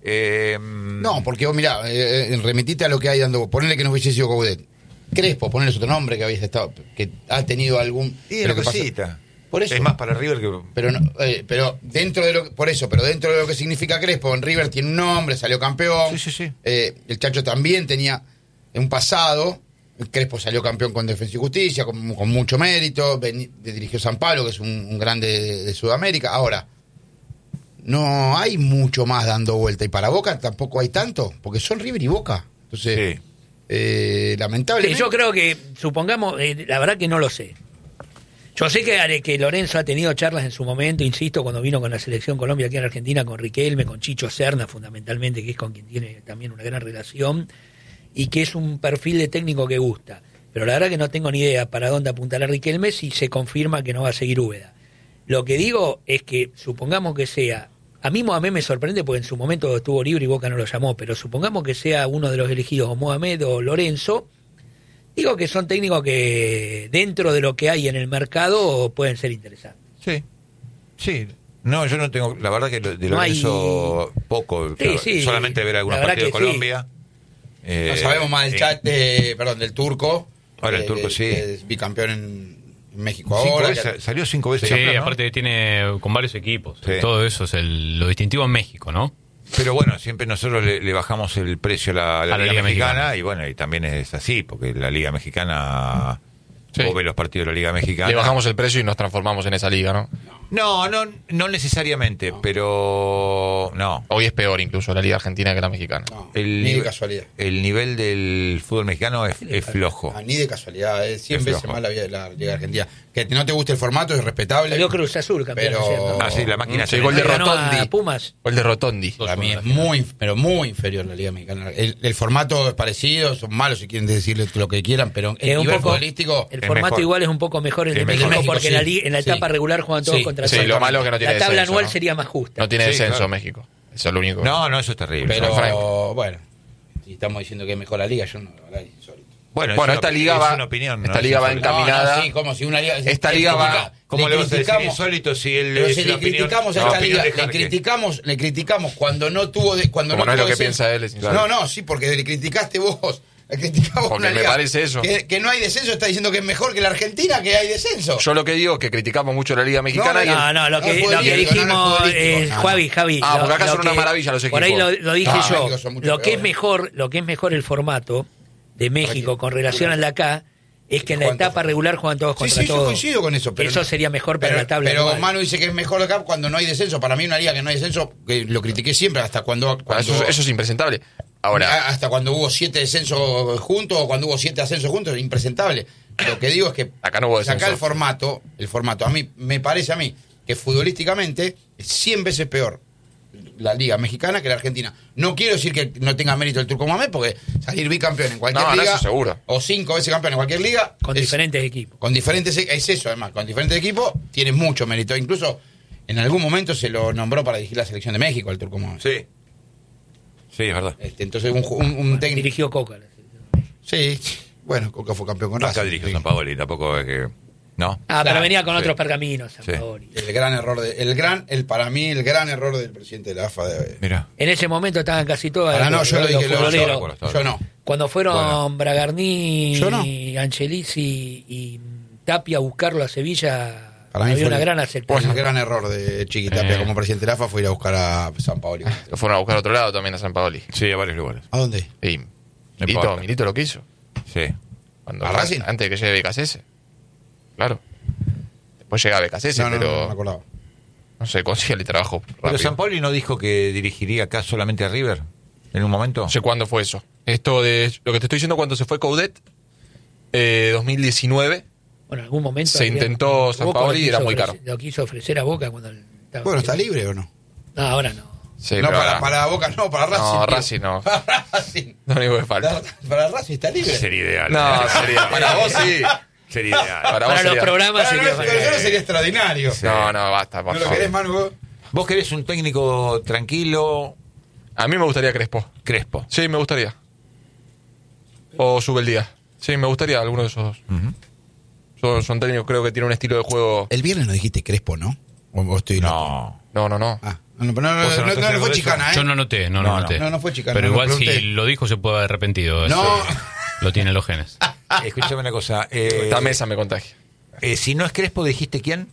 Speaker 6: No, porque vos mirá, remitite a lo que hay dando. Ponele que no hubiese sido Coudet. Crespo, ponele otro nombre que habías estado, que ha tenido algún.
Speaker 1: Y
Speaker 6: pero
Speaker 1: una
Speaker 6: que pasa-
Speaker 1: cosita.
Speaker 6: Por eso.
Speaker 1: Es más para River que...
Speaker 6: Pero no, pero dentro de lo por eso, pero dentro de lo que significa Crespo, en River tiene un nombre, salió campeón.
Speaker 1: Sí.
Speaker 6: El Chacho también tenía un pasado. Crespo salió campeón con Defensa y Justicia, con mucho mérito. Dirigió San Pablo, que es un grande de Sudamérica. Ahora, no hay mucho más dando vuelta. Y para Boca tampoco hay tanto, porque son River y Boca. Entonces, lamentablemente.
Speaker 2: Yo creo que, supongamos, la verdad que no lo sé. Yo sé que Lorenzo ha tenido charlas en su momento, insisto, cuando vino con la selección Colombia aquí en Argentina, con Riquelme, con Chicho Serna fundamentalmente, que es con quien tiene también una gran relación, y que es un perfil de técnico que gusta. Pero la verdad que no tengo ni idea para dónde apuntará Riquelme si se confirma que no va a seguir Úbeda. Lo que digo es que, supongamos que sea, a mí Mohamed me sorprende porque en su momento estuvo libre y Boca no lo llamó, pero supongamos que sea uno de los elegidos, o Mohamed o Lorenzo, digo que son técnicos que dentro de lo que hay en el mercado pueden ser interesantes.
Speaker 1: Sí. No, yo no tengo, la verdad que de
Speaker 2: No
Speaker 1: Lorenzo poco,
Speaker 2: Sí, sí.
Speaker 1: solamente ver algunos
Speaker 2: La verdad
Speaker 1: partidos de
Speaker 2: que
Speaker 1: Colombia.
Speaker 6: No sabemos más del chat, del turco.
Speaker 1: Ahora el turco, sí.
Speaker 6: que es bicampeón en México
Speaker 1: 5
Speaker 6: ahora.
Speaker 1: veces, salió 5 veces
Speaker 5: Sí,
Speaker 1: campeón, ¿no?
Speaker 5: aparte tiene con varios equipos.
Speaker 1: Sí.
Speaker 5: Todo eso es lo distintivo en México, ¿no?
Speaker 1: Pero bueno, siempre nosotros le bajamos el precio a la Liga Mexicana y bueno, y también es así, porque la Liga Mexicana,
Speaker 4: Sí.
Speaker 1: vos ves los partidos de la Liga Mexicana.
Speaker 4: Le bajamos el precio y nos transformamos en esa liga, ¿no?
Speaker 1: No necesariamente, pero no.
Speaker 4: Hoy es peor incluso la liga argentina que la mexicana.
Speaker 6: No,
Speaker 1: El
Speaker 6: ni de
Speaker 1: nivel-
Speaker 6: casualidad.
Speaker 1: El nivel del fútbol mexicano es flojo.
Speaker 6: Ah, ni de casualidad. Es 100
Speaker 1: Es
Speaker 6: veces
Speaker 1: flojo.
Speaker 6: más la Liga Argentina. Que no te guste el formato es respetable.
Speaker 2: Salió Cruz Azul, campeón,
Speaker 6: Pero-
Speaker 2: ¿no es cierto?
Speaker 1: Ah, sí, la máquina
Speaker 4: Sí, gol de
Speaker 2: Ganó a
Speaker 4: Rotondi.
Speaker 2: Pumas.
Speaker 4: O el de Rotondi.
Speaker 6: Para mí es pero muy inferior la Liga Mexicana. El formato es parecido, son malos si quieren decirle lo que quieran, pero el
Speaker 2: Es un
Speaker 6: nivel
Speaker 2: poco-
Speaker 6: futbolístico...
Speaker 2: El
Speaker 1: es
Speaker 2: formato
Speaker 1: mejor.
Speaker 2: igual es un poco mejor el de
Speaker 1: Es
Speaker 2: México,
Speaker 1: mejor.
Speaker 2: porque
Speaker 6: México,
Speaker 2: en la
Speaker 6: sí.
Speaker 2: etapa regular juegan todos
Speaker 6: Sí,
Speaker 2: contra
Speaker 4: Sí,
Speaker 2: todos.
Speaker 4: lo malo es que no tiene
Speaker 2: La tabla
Speaker 4: descenso,
Speaker 2: anual
Speaker 4: ¿no?
Speaker 2: sería más justa.
Speaker 4: No tiene
Speaker 1: Sí,
Speaker 4: descenso
Speaker 1: claro.
Speaker 4: México. Eso es lo único.
Speaker 1: No, eso está terrible.
Speaker 6: Pero,
Speaker 4: Franco.
Speaker 6: bueno, si estamos diciendo que es mejor la Liga, yo no, la verdad, es insólito.
Speaker 1: Bueno,
Speaker 4: Bueno,
Speaker 1: es
Speaker 4: esta
Speaker 1: una-
Speaker 4: liga
Speaker 1: es
Speaker 4: va-
Speaker 1: una opinión,
Speaker 4: esta
Speaker 1: ¿no?
Speaker 4: liga
Speaker 1: Es
Speaker 4: va
Speaker 1: insólito.
Speaker 4: encaminada.
Speaker 6: Sí, como si una liga...
Speaker 4: Esta liga va-
Speaker 1: ¿Cómo le vas a decir
Speaker 6: criticamos-
Speaker 1: insólito si él
Speaker 6: Pero
Speaker 1: es
Speaker 6: si
Speaker 1: la
Speaker 6: le
Speaker 1: opinión?
Speaker 6: criticamos a
Speaker 1: la
Speaker 6: esta
Speaker 1: opinión
Speaker 6: liga,
Speaker 1: de Jarque?
Speaker 6: le criticamos cuando no tuvo... cuando
Speaker 4: Como no es
Speaker 6: tuvo
Speaker 4: lo que
Speaker 6: descenso.
Speaker 4: piensa él, es insólito.
Speaker 6: No, sí, porque le criticaste vos. Le criticamos
Speaker 4: Porque
Speaker 6: una
Speaker 4: me
Speaker 6: liga
Speaker 4: parece eso.
Speaker 6: Que no hay descenso, está diciendo que es mejor que la Argentina, que hay descenso.
Speaker 4: Yo lo que digo es que criticamos mucho la liga mexicana y el-
Speaker 2: No, lo que
Speaker 6: No es futbolístico,
Speaker 2: dijimos,
Speaker 6: no es futbolístico.
Speaker 2: Javi.
Speaker 4: Ah, porque acá
Speaker 2: lo
Speaker 4: son una
Speaker 2: que-
Speaker 4: maravilla los
Speaker 2: Por ahí
Speaker 4: equipos.
Speaker 2: lo dije
Speaker 6: Ah,
Speaker 2: yo.
Speaker 6: México son mucho
Speaker 2: Lo que es
Speaker 6: peores.
Speaker 2: mejor el formato de México con relación al de acá es que en la
Speaker 6: ¿Cuánto?
Speaker 2: etapa regular juegan todos
Speaker 6: Sí,
Speaker 2: contra
Speaker 6: sí, yo
Speaker 2: todos.
Speaker 6: coincido con eso. Pero,
Speaker 2: Eso sería mejor para
Speaker 6: pero-
Speaker 2: la tabla
Speaker 6: Pero
Speaker 2: anual.
Speaker 6: Manu dice que es mejor acá cuando no hay descenso. Para mí una liga que no hay descenso, que lo critiqué siempre, hasta cuando
Speaker 4: Eso es impresentable. Ahora,
Speaker 6: hasta cuando hubo 7 descensos juntos o cuando hubo 7 ascensos juntos, impresentable. Lo que digo es que
Speaker 4: Acá no hubo
Speaker 6: acá
Speaker 4: descenso.
Speaker 6: el formato, a mí me parece que futbolísticamente es 100 veces peor la liga mexicana que la argentina. No quiero decir que no tenga mérito el Turco Mohamed, porque salir bicampeón en cualquier
Speaker 4: No, no,
Speaker 6: liga
Speaker 4: eso seguro.
Speaker 6: o 5 veces campeón en cualquier liga
Speaker 2: Con
Speaker 6: es-
Speaker 2: diferentes equipos.
Speaker 6: con diferentes, es eso además, con diferentes equipos tiene mucho mérito. Incluso en algún momento se lo nombró para dirigir la selección de México, el Turco Mohamed.
Speaker 1: Sí. Sí, es verdad.
Speaker 6: Entonces un técnico...
Speaker 2: Dirigió Coca.
Speaker 6: Sí, bueno, Coca fue campeón con
Speaker 1: Acá
Speaker 6: Racing.
Speaker 1: dirigió San Paoli, tampoco es que... ¿No?
Speaker 2: Pero
Speaker 6: Claro,
Speaker 2: venía con
Speaker 1: sí.
Speaker 2: otros pergaminos, San
Speaker 1: Sí.
Speaker 2: Paoli.
Speaker 6: El gran error para mí el gran error del presidente de la AFA
Speaker 1: Mira.
Speaker 2: En ese momento estaban casi todas
Speaker 6: Ahora no, yo lo dije,
Speaker 2: futboleros.
Speaker 6: yo no.
Speaker 2: Cuando fueron
Speaker 1: Bueno.
Speaker 2: Bragarni,
Speaker 6: Yo no.
Speaker 2: Angelisi y Tapia a buscarlo a Sevilla,
Speaker 6: Para mí
Speaker 2: había
Speaker 6: fue
Speaker 2: una
Speaker 6: el-
Speaker 2: gran
Speaker 6: el
Speaker 2: aceptación.
Speaker 6: gran error de Chiqui Tapia como presidente de la AFA fue ir a buscar a San Paoli.
Speaker 4: Lo fueron a buscar a otro lado también a San Paoli.
Speaker 1: Sí, a varios lugares.
Speaker 6: ¿A dónde?
Speaker 4: Y
Speaker 1: No importa.
Speaker 4: Milito lo que hizo.
Speaker 1: Sí.
Speaker 4: Cuando
Speaker 6: ¿A Racing?
Speaker 4: Antes de que llegue Becasese. Claro. Después llega Becasese,
Speaker 6: No,
Speaker 4: pero
Speaker 6: no me acordaba.
Speaker 4: no sé, consigue el trabajo
Speaker 1: Pero
Speaker 4: rápido.
Speaker 1: San Paoli no dijo que dirigiría acá solamente a River en un momento.
Speaker 4: No sé cuándo fue eso. Esto de lo que te estoy diciendo cuando se fue Coudet, 2019.
Speaker 2: Bueno, en algún momento
Speaker 4: Se intentó San
Speaker 2: Boca
Speaker 4: Paoli y era muy
Speaker 2: Lo quiso ofrecer a Boca cuando estaba.
Speaker 6: Bueno, ¿está libre o no?
Speaker 2: No, ahora no.
Speaker 4: Sí,
Speaker 6: no,
Speaker 4: pero ahora-
Speaker 6: para Boca no, para Racing.
Speaker 4: No,
Speaker 6: tío.
Speaker 4: Racing no.
Speaker 6: Para Racing.
Speaker 4: Lo único que falta.
Speaker 6: Para Racing está libre.
Speaker 1: Sería ideal.
Speaker 4: No, sería. Para vos sí.
Speaker 1: Sería ideal.
Speaker 4: Para vos
Speaker 2: Para los
Speaker 4: sería.
Speaker 2: programas
Speaker 6: Para
Speaker 2: sería
Speaker 6: nosotros sería extraordinario.
Speaker 4: No, no, basta, por
Speaker 6: ¿No lo
Speaker 4: favor.
Speaker 6: querés, Manu? vos?
Speaker 1: ¿Vos querés un técnico tranquilo,
Speaker 4: A mí me gustaría Crespo.
Speaker 1: Crespo?
Speaker 4: Sí, me gustaría. O Subeldía. Sí, me gustaría alguno de esos dos. Son técnicos, creo que tienen un estilo de juego.
Speaker 6: El viernes no dijiste Crespo, ¿no? ¿O estoy loco?
Speaker 1: No.
Speaker 4: No.
Speaker 6: Ah, no, pero no,
Speaker 1: ¿Vos
Speaker 6: no,
Speaker 1: anotaste
Speaker 6: no
Speaker 1: algo
Speaker 6: fue
Speaker 1: de eso?
Speaker 6: chicana, ¿eh?
Speaker 5: Yo no noté, no
Speaker 1: No,
Speaker 5: noté.
Speaker 6: no fue chicana,
Speaker 5: Pero
Speaker 6: no
Speaker 5: igual
Speaker 6: lo
Speaker 5: si
Speaker 6: pregunté.
Speaker 5: lo dijo se puede haber arrepentido.
Speaker 6: No.
Speaker 5: Lo tiene en los genes.
Speaker 1: Escúchame una cosa.
Speaker 4: Esta mesa me contagia.
Speaker 1: Si no es Crespo, ¿dijiste quién?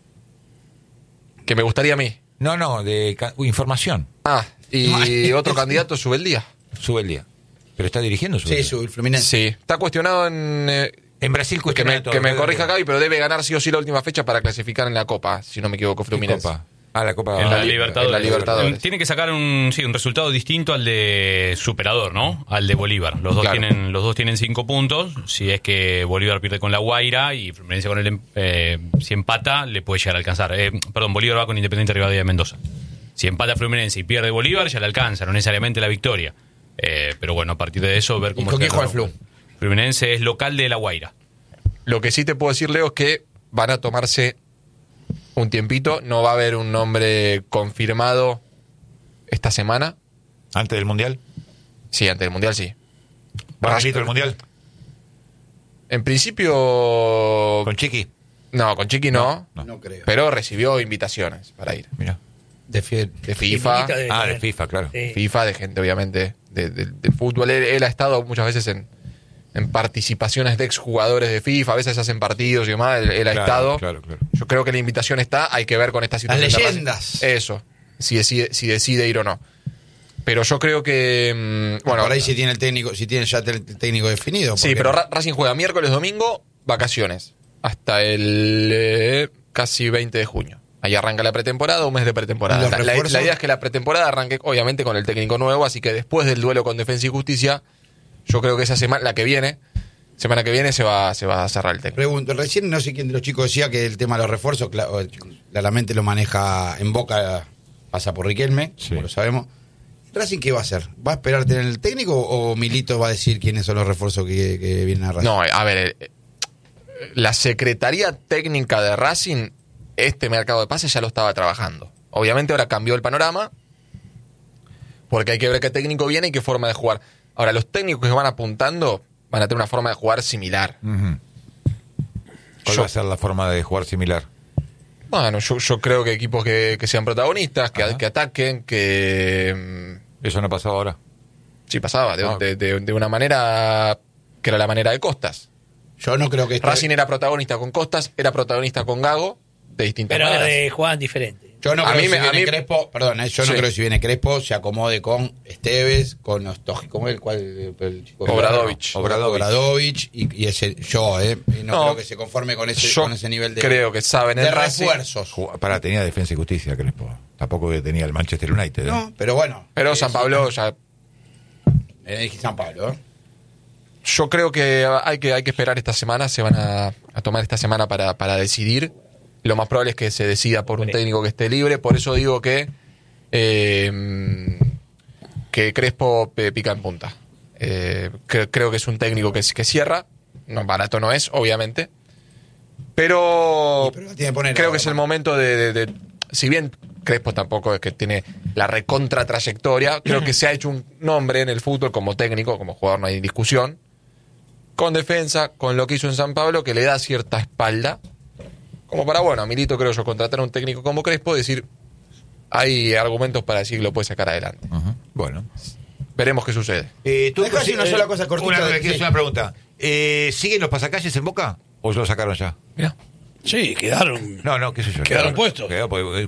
Speaker 4: Que me gustaría a mí.
Speaker 1: No, de información.
Speaker 4: Ah, y otro candidato, Subeldía.
Speaker 1: Sube el día. Pero está dirigiendo su
Speaker 6: Sí, el Fluminense.
Speaker 4: Sí. Está cuestionado en.
Speaker 1: En Brasil
Speaker 4: Que
Speaker 1: cuestiona
Speaker 4: me,
Speaker 1: todo.
Speaker 4: que me corrija Gaby, pero debe ganar sí o sí la última fecha para clasificar en la Copa, si no me equivoco,
Speaker 1: ¿Qué
Speaker 4: Fluminense.
Speaker 1: Copa? Ah, la Copa.
Speaker 5: En la
Speaker 1: Ah,
Speaker 5: Libertadores.
Speaker 4: en la Libertadores.
Speaker 5: Tiene que sacar un resultado distinto al de Superador, ¿no? Al de Bolívar. Los dos
Speaker 4: Claro.
Speaker 5: tienen 5 puntos. Si es que Bolívar pierde con la Guaira y Fluminense con si empata, le puede llegar a alcanzar. Bolívar va con Independiente Rivadavia de Mendoza. Si empata Fluminense y pierde Bolívar, ya le alcanza, no necesariamente la victoria. Pero bueno, a partir de eso, ver
Speaker 6: ¿Y
Speaker 5: cómo
Speaker 6: con
Speaker 5: está
Speaker 6: quién juega el Flu?
Speaker 5: Fluminense es local de la Guaira.
Speaker 4: Lo que sí te puedo decir, Leo, es que van a tomarse un tiempito. No va a haber un nombre confirmado esta semana.
Speaker 1: Antes del Mundial.
Speaker 4: Sí, antes del Mundial sí.
Speaker 1: ¿Va Milito el Mundial?
Speaker 4: En principio...
Speaker 1: ¿Con Chiqui?
Speaker 4: No, con Chiqui no.
Speaker 6: No creo.
Speaker 4: Pero recibió invitaciones para ir.
Speaker 1: Mira.
Speaker 6: De fiel.
Speaker 4: De FIFA,
Speaker 1: De FIFA, claro.
Speaker 2: Sí.
Speaker 4: FIFA, de gente obviamente del fútbol. Él ha estado muchas veces en participaciones de exjugadores de FIFA, a veces hacen partidos y demás, él ha
Speaker 1: Claro,
Speaker 4: estado.
Speaker 1: claro.
Speaker 4: Yo creo que la invitación está, hay que ver con esta situación.
Speaker 6: Las
Speaker 4: de Racing.
Speaker 6: leyendas.
Speaker 4: Eso, si decide ir o no. Pero yo creo que... bueno,
Speaker 6: por ahí si tiene el técnico, si tiene ya el técnico definido.
Speaker 4: sí,
Speaker 6: porque-
Speaker 4: pero Racing juega miércoles, domingo, vacaciones. Hasta el casi 20 de junio. Ahí arranca la pretemporada, un mes de pretemporada.
Speaker 6: ¿Los
Speaker 4: La
Speaker 6: refuerzos?
Speaker 4: idea es que la pretemporada arranque, obviamente, con el técnico nuevo, así que después del duelo con Defensa y Justicia, yo creo que esa semana, semana que viene se va a cerrar el técnico.
Speaker 6: Pregunto, recién no sé quién de los chicos decía que el tema de los refuerzos claramente lo maneja en Boca, pasa por Riquelme,
Speaker 1: Sí.
Speaker 6: como lo sabemos. ¿Racing qué va a hacer? ¿Va a esperar tener el técnico o Milito va a decir quiénes son los refuerzos que vienen a Racing?
Speaker 4: No, a ver, la Secretaría Técnica de Racing, este mercado de pases ya lo estaba trabajando. Obviamente ahora cambió el panorama, porque hay que ver qué técnico viene y qué forma de jugar. Ahora, los técnicos que van apuntando van a tener una forma de jugar similar.
Speaker 1: Ujú. ¿Cuál
Speaker 4: Yo-
Speaker 1: va a ser la forma de jugar similar?
Speaker 4: Bueno, yo creo que equipos que sean protagonistas,
Speaker 1: Ajá.
Speaker 4: que ataquen, que...
Speaker 1: Eso no pasaba ahora.
Speaker 4: sí, pasaba,
Speaker 1: Ah.
Speaker 4: de una manera que era la manera de Costas.
Speaker 6: Yo no creo que
Speaker 4: Racing era protagonista con Costas, era protagonista con Gago, de distintas
Speaker 2: Pero
Speaker 4: maneras.
Speaker 2: juegan diferente.
Speaker 6: Yo no
Speaker 4: A
Speaker 6: creo
Speaker 4: mí
Speaker 6: que
Speaker 4: me-
Speaker 6: si
Speaker 4: a
Speaker 6: viene
Speaker 4: mí-
Speaker 6: Crespo, perdón, yo no
Speaker 4: Sí.
Speaker 6: creo que si viene Crespo se acomode con Esteves, con Ostoji, ¿cómo es el chico?
Speaker 4: Obradovich.
Speaker 6: Obradovich y ese yo, y no,
Speaker 4: No.
Speaker 6: creo que se conforme con
Speaker 4: Yo
Speaker 6: ese nivel de
Speaker 4: creo que saben
Speaker 6: de
Speaker 4: el Racing.
Speaker 6: refuerzos.
Speaker 1: Tenía Defensa y Justicia, Crespo. Tampoco que tenía el Manchester United. ¿eh?
Speaker 6: No, pero bueno.
Speaker 4: Pero San Pablo ya...
Speaker 6: San Pablo, ¿eh?
Speaker 4: Yo creo que hay que esperar esta semana, se van a tomar esta semana para decidir. Lo más probable es que se decida por un técnico que esté libre, por eso digo que Crespo pica en punta. Creo que es un técnico que cierra, no, barato no es, obviamente, pero
Speaker 6: Pero la tiene que poner
Speaker 4: creo
Speaker 6: ahora,
Speaker 4: que es el
Speaker 6: Manu.
Speaker 4: momento de si bien Crespo tampoco es que tiene la recontra trayectoria. Creo que se ha hecho un nombre en el fútbol como técnico, como jugador no hay discusión. Con defensa, con lo que hizo en San Pablo, que le da cierta espalda. Como para, bueno, a Milito creo yo, contratar a un técnico como Crespo, decir, hay argumentos para decir que lo puede sacar adelante.
Speaker 1: Bueno.
Speaker 4: Veremos qué sucede.
Speaker 1: ¿Tú
Speaker 6: Deja decir una sola cosa cortita.
Speaker 1: Una pregunta. ¿Siguen los pasacalles en Boca o lo sacaron ya?
Speaker 3: Sí, quedaron.
Speaker 1: No, qué sé yo.
Speaker 3: Quedaron puestos.
Speaker 1: Porque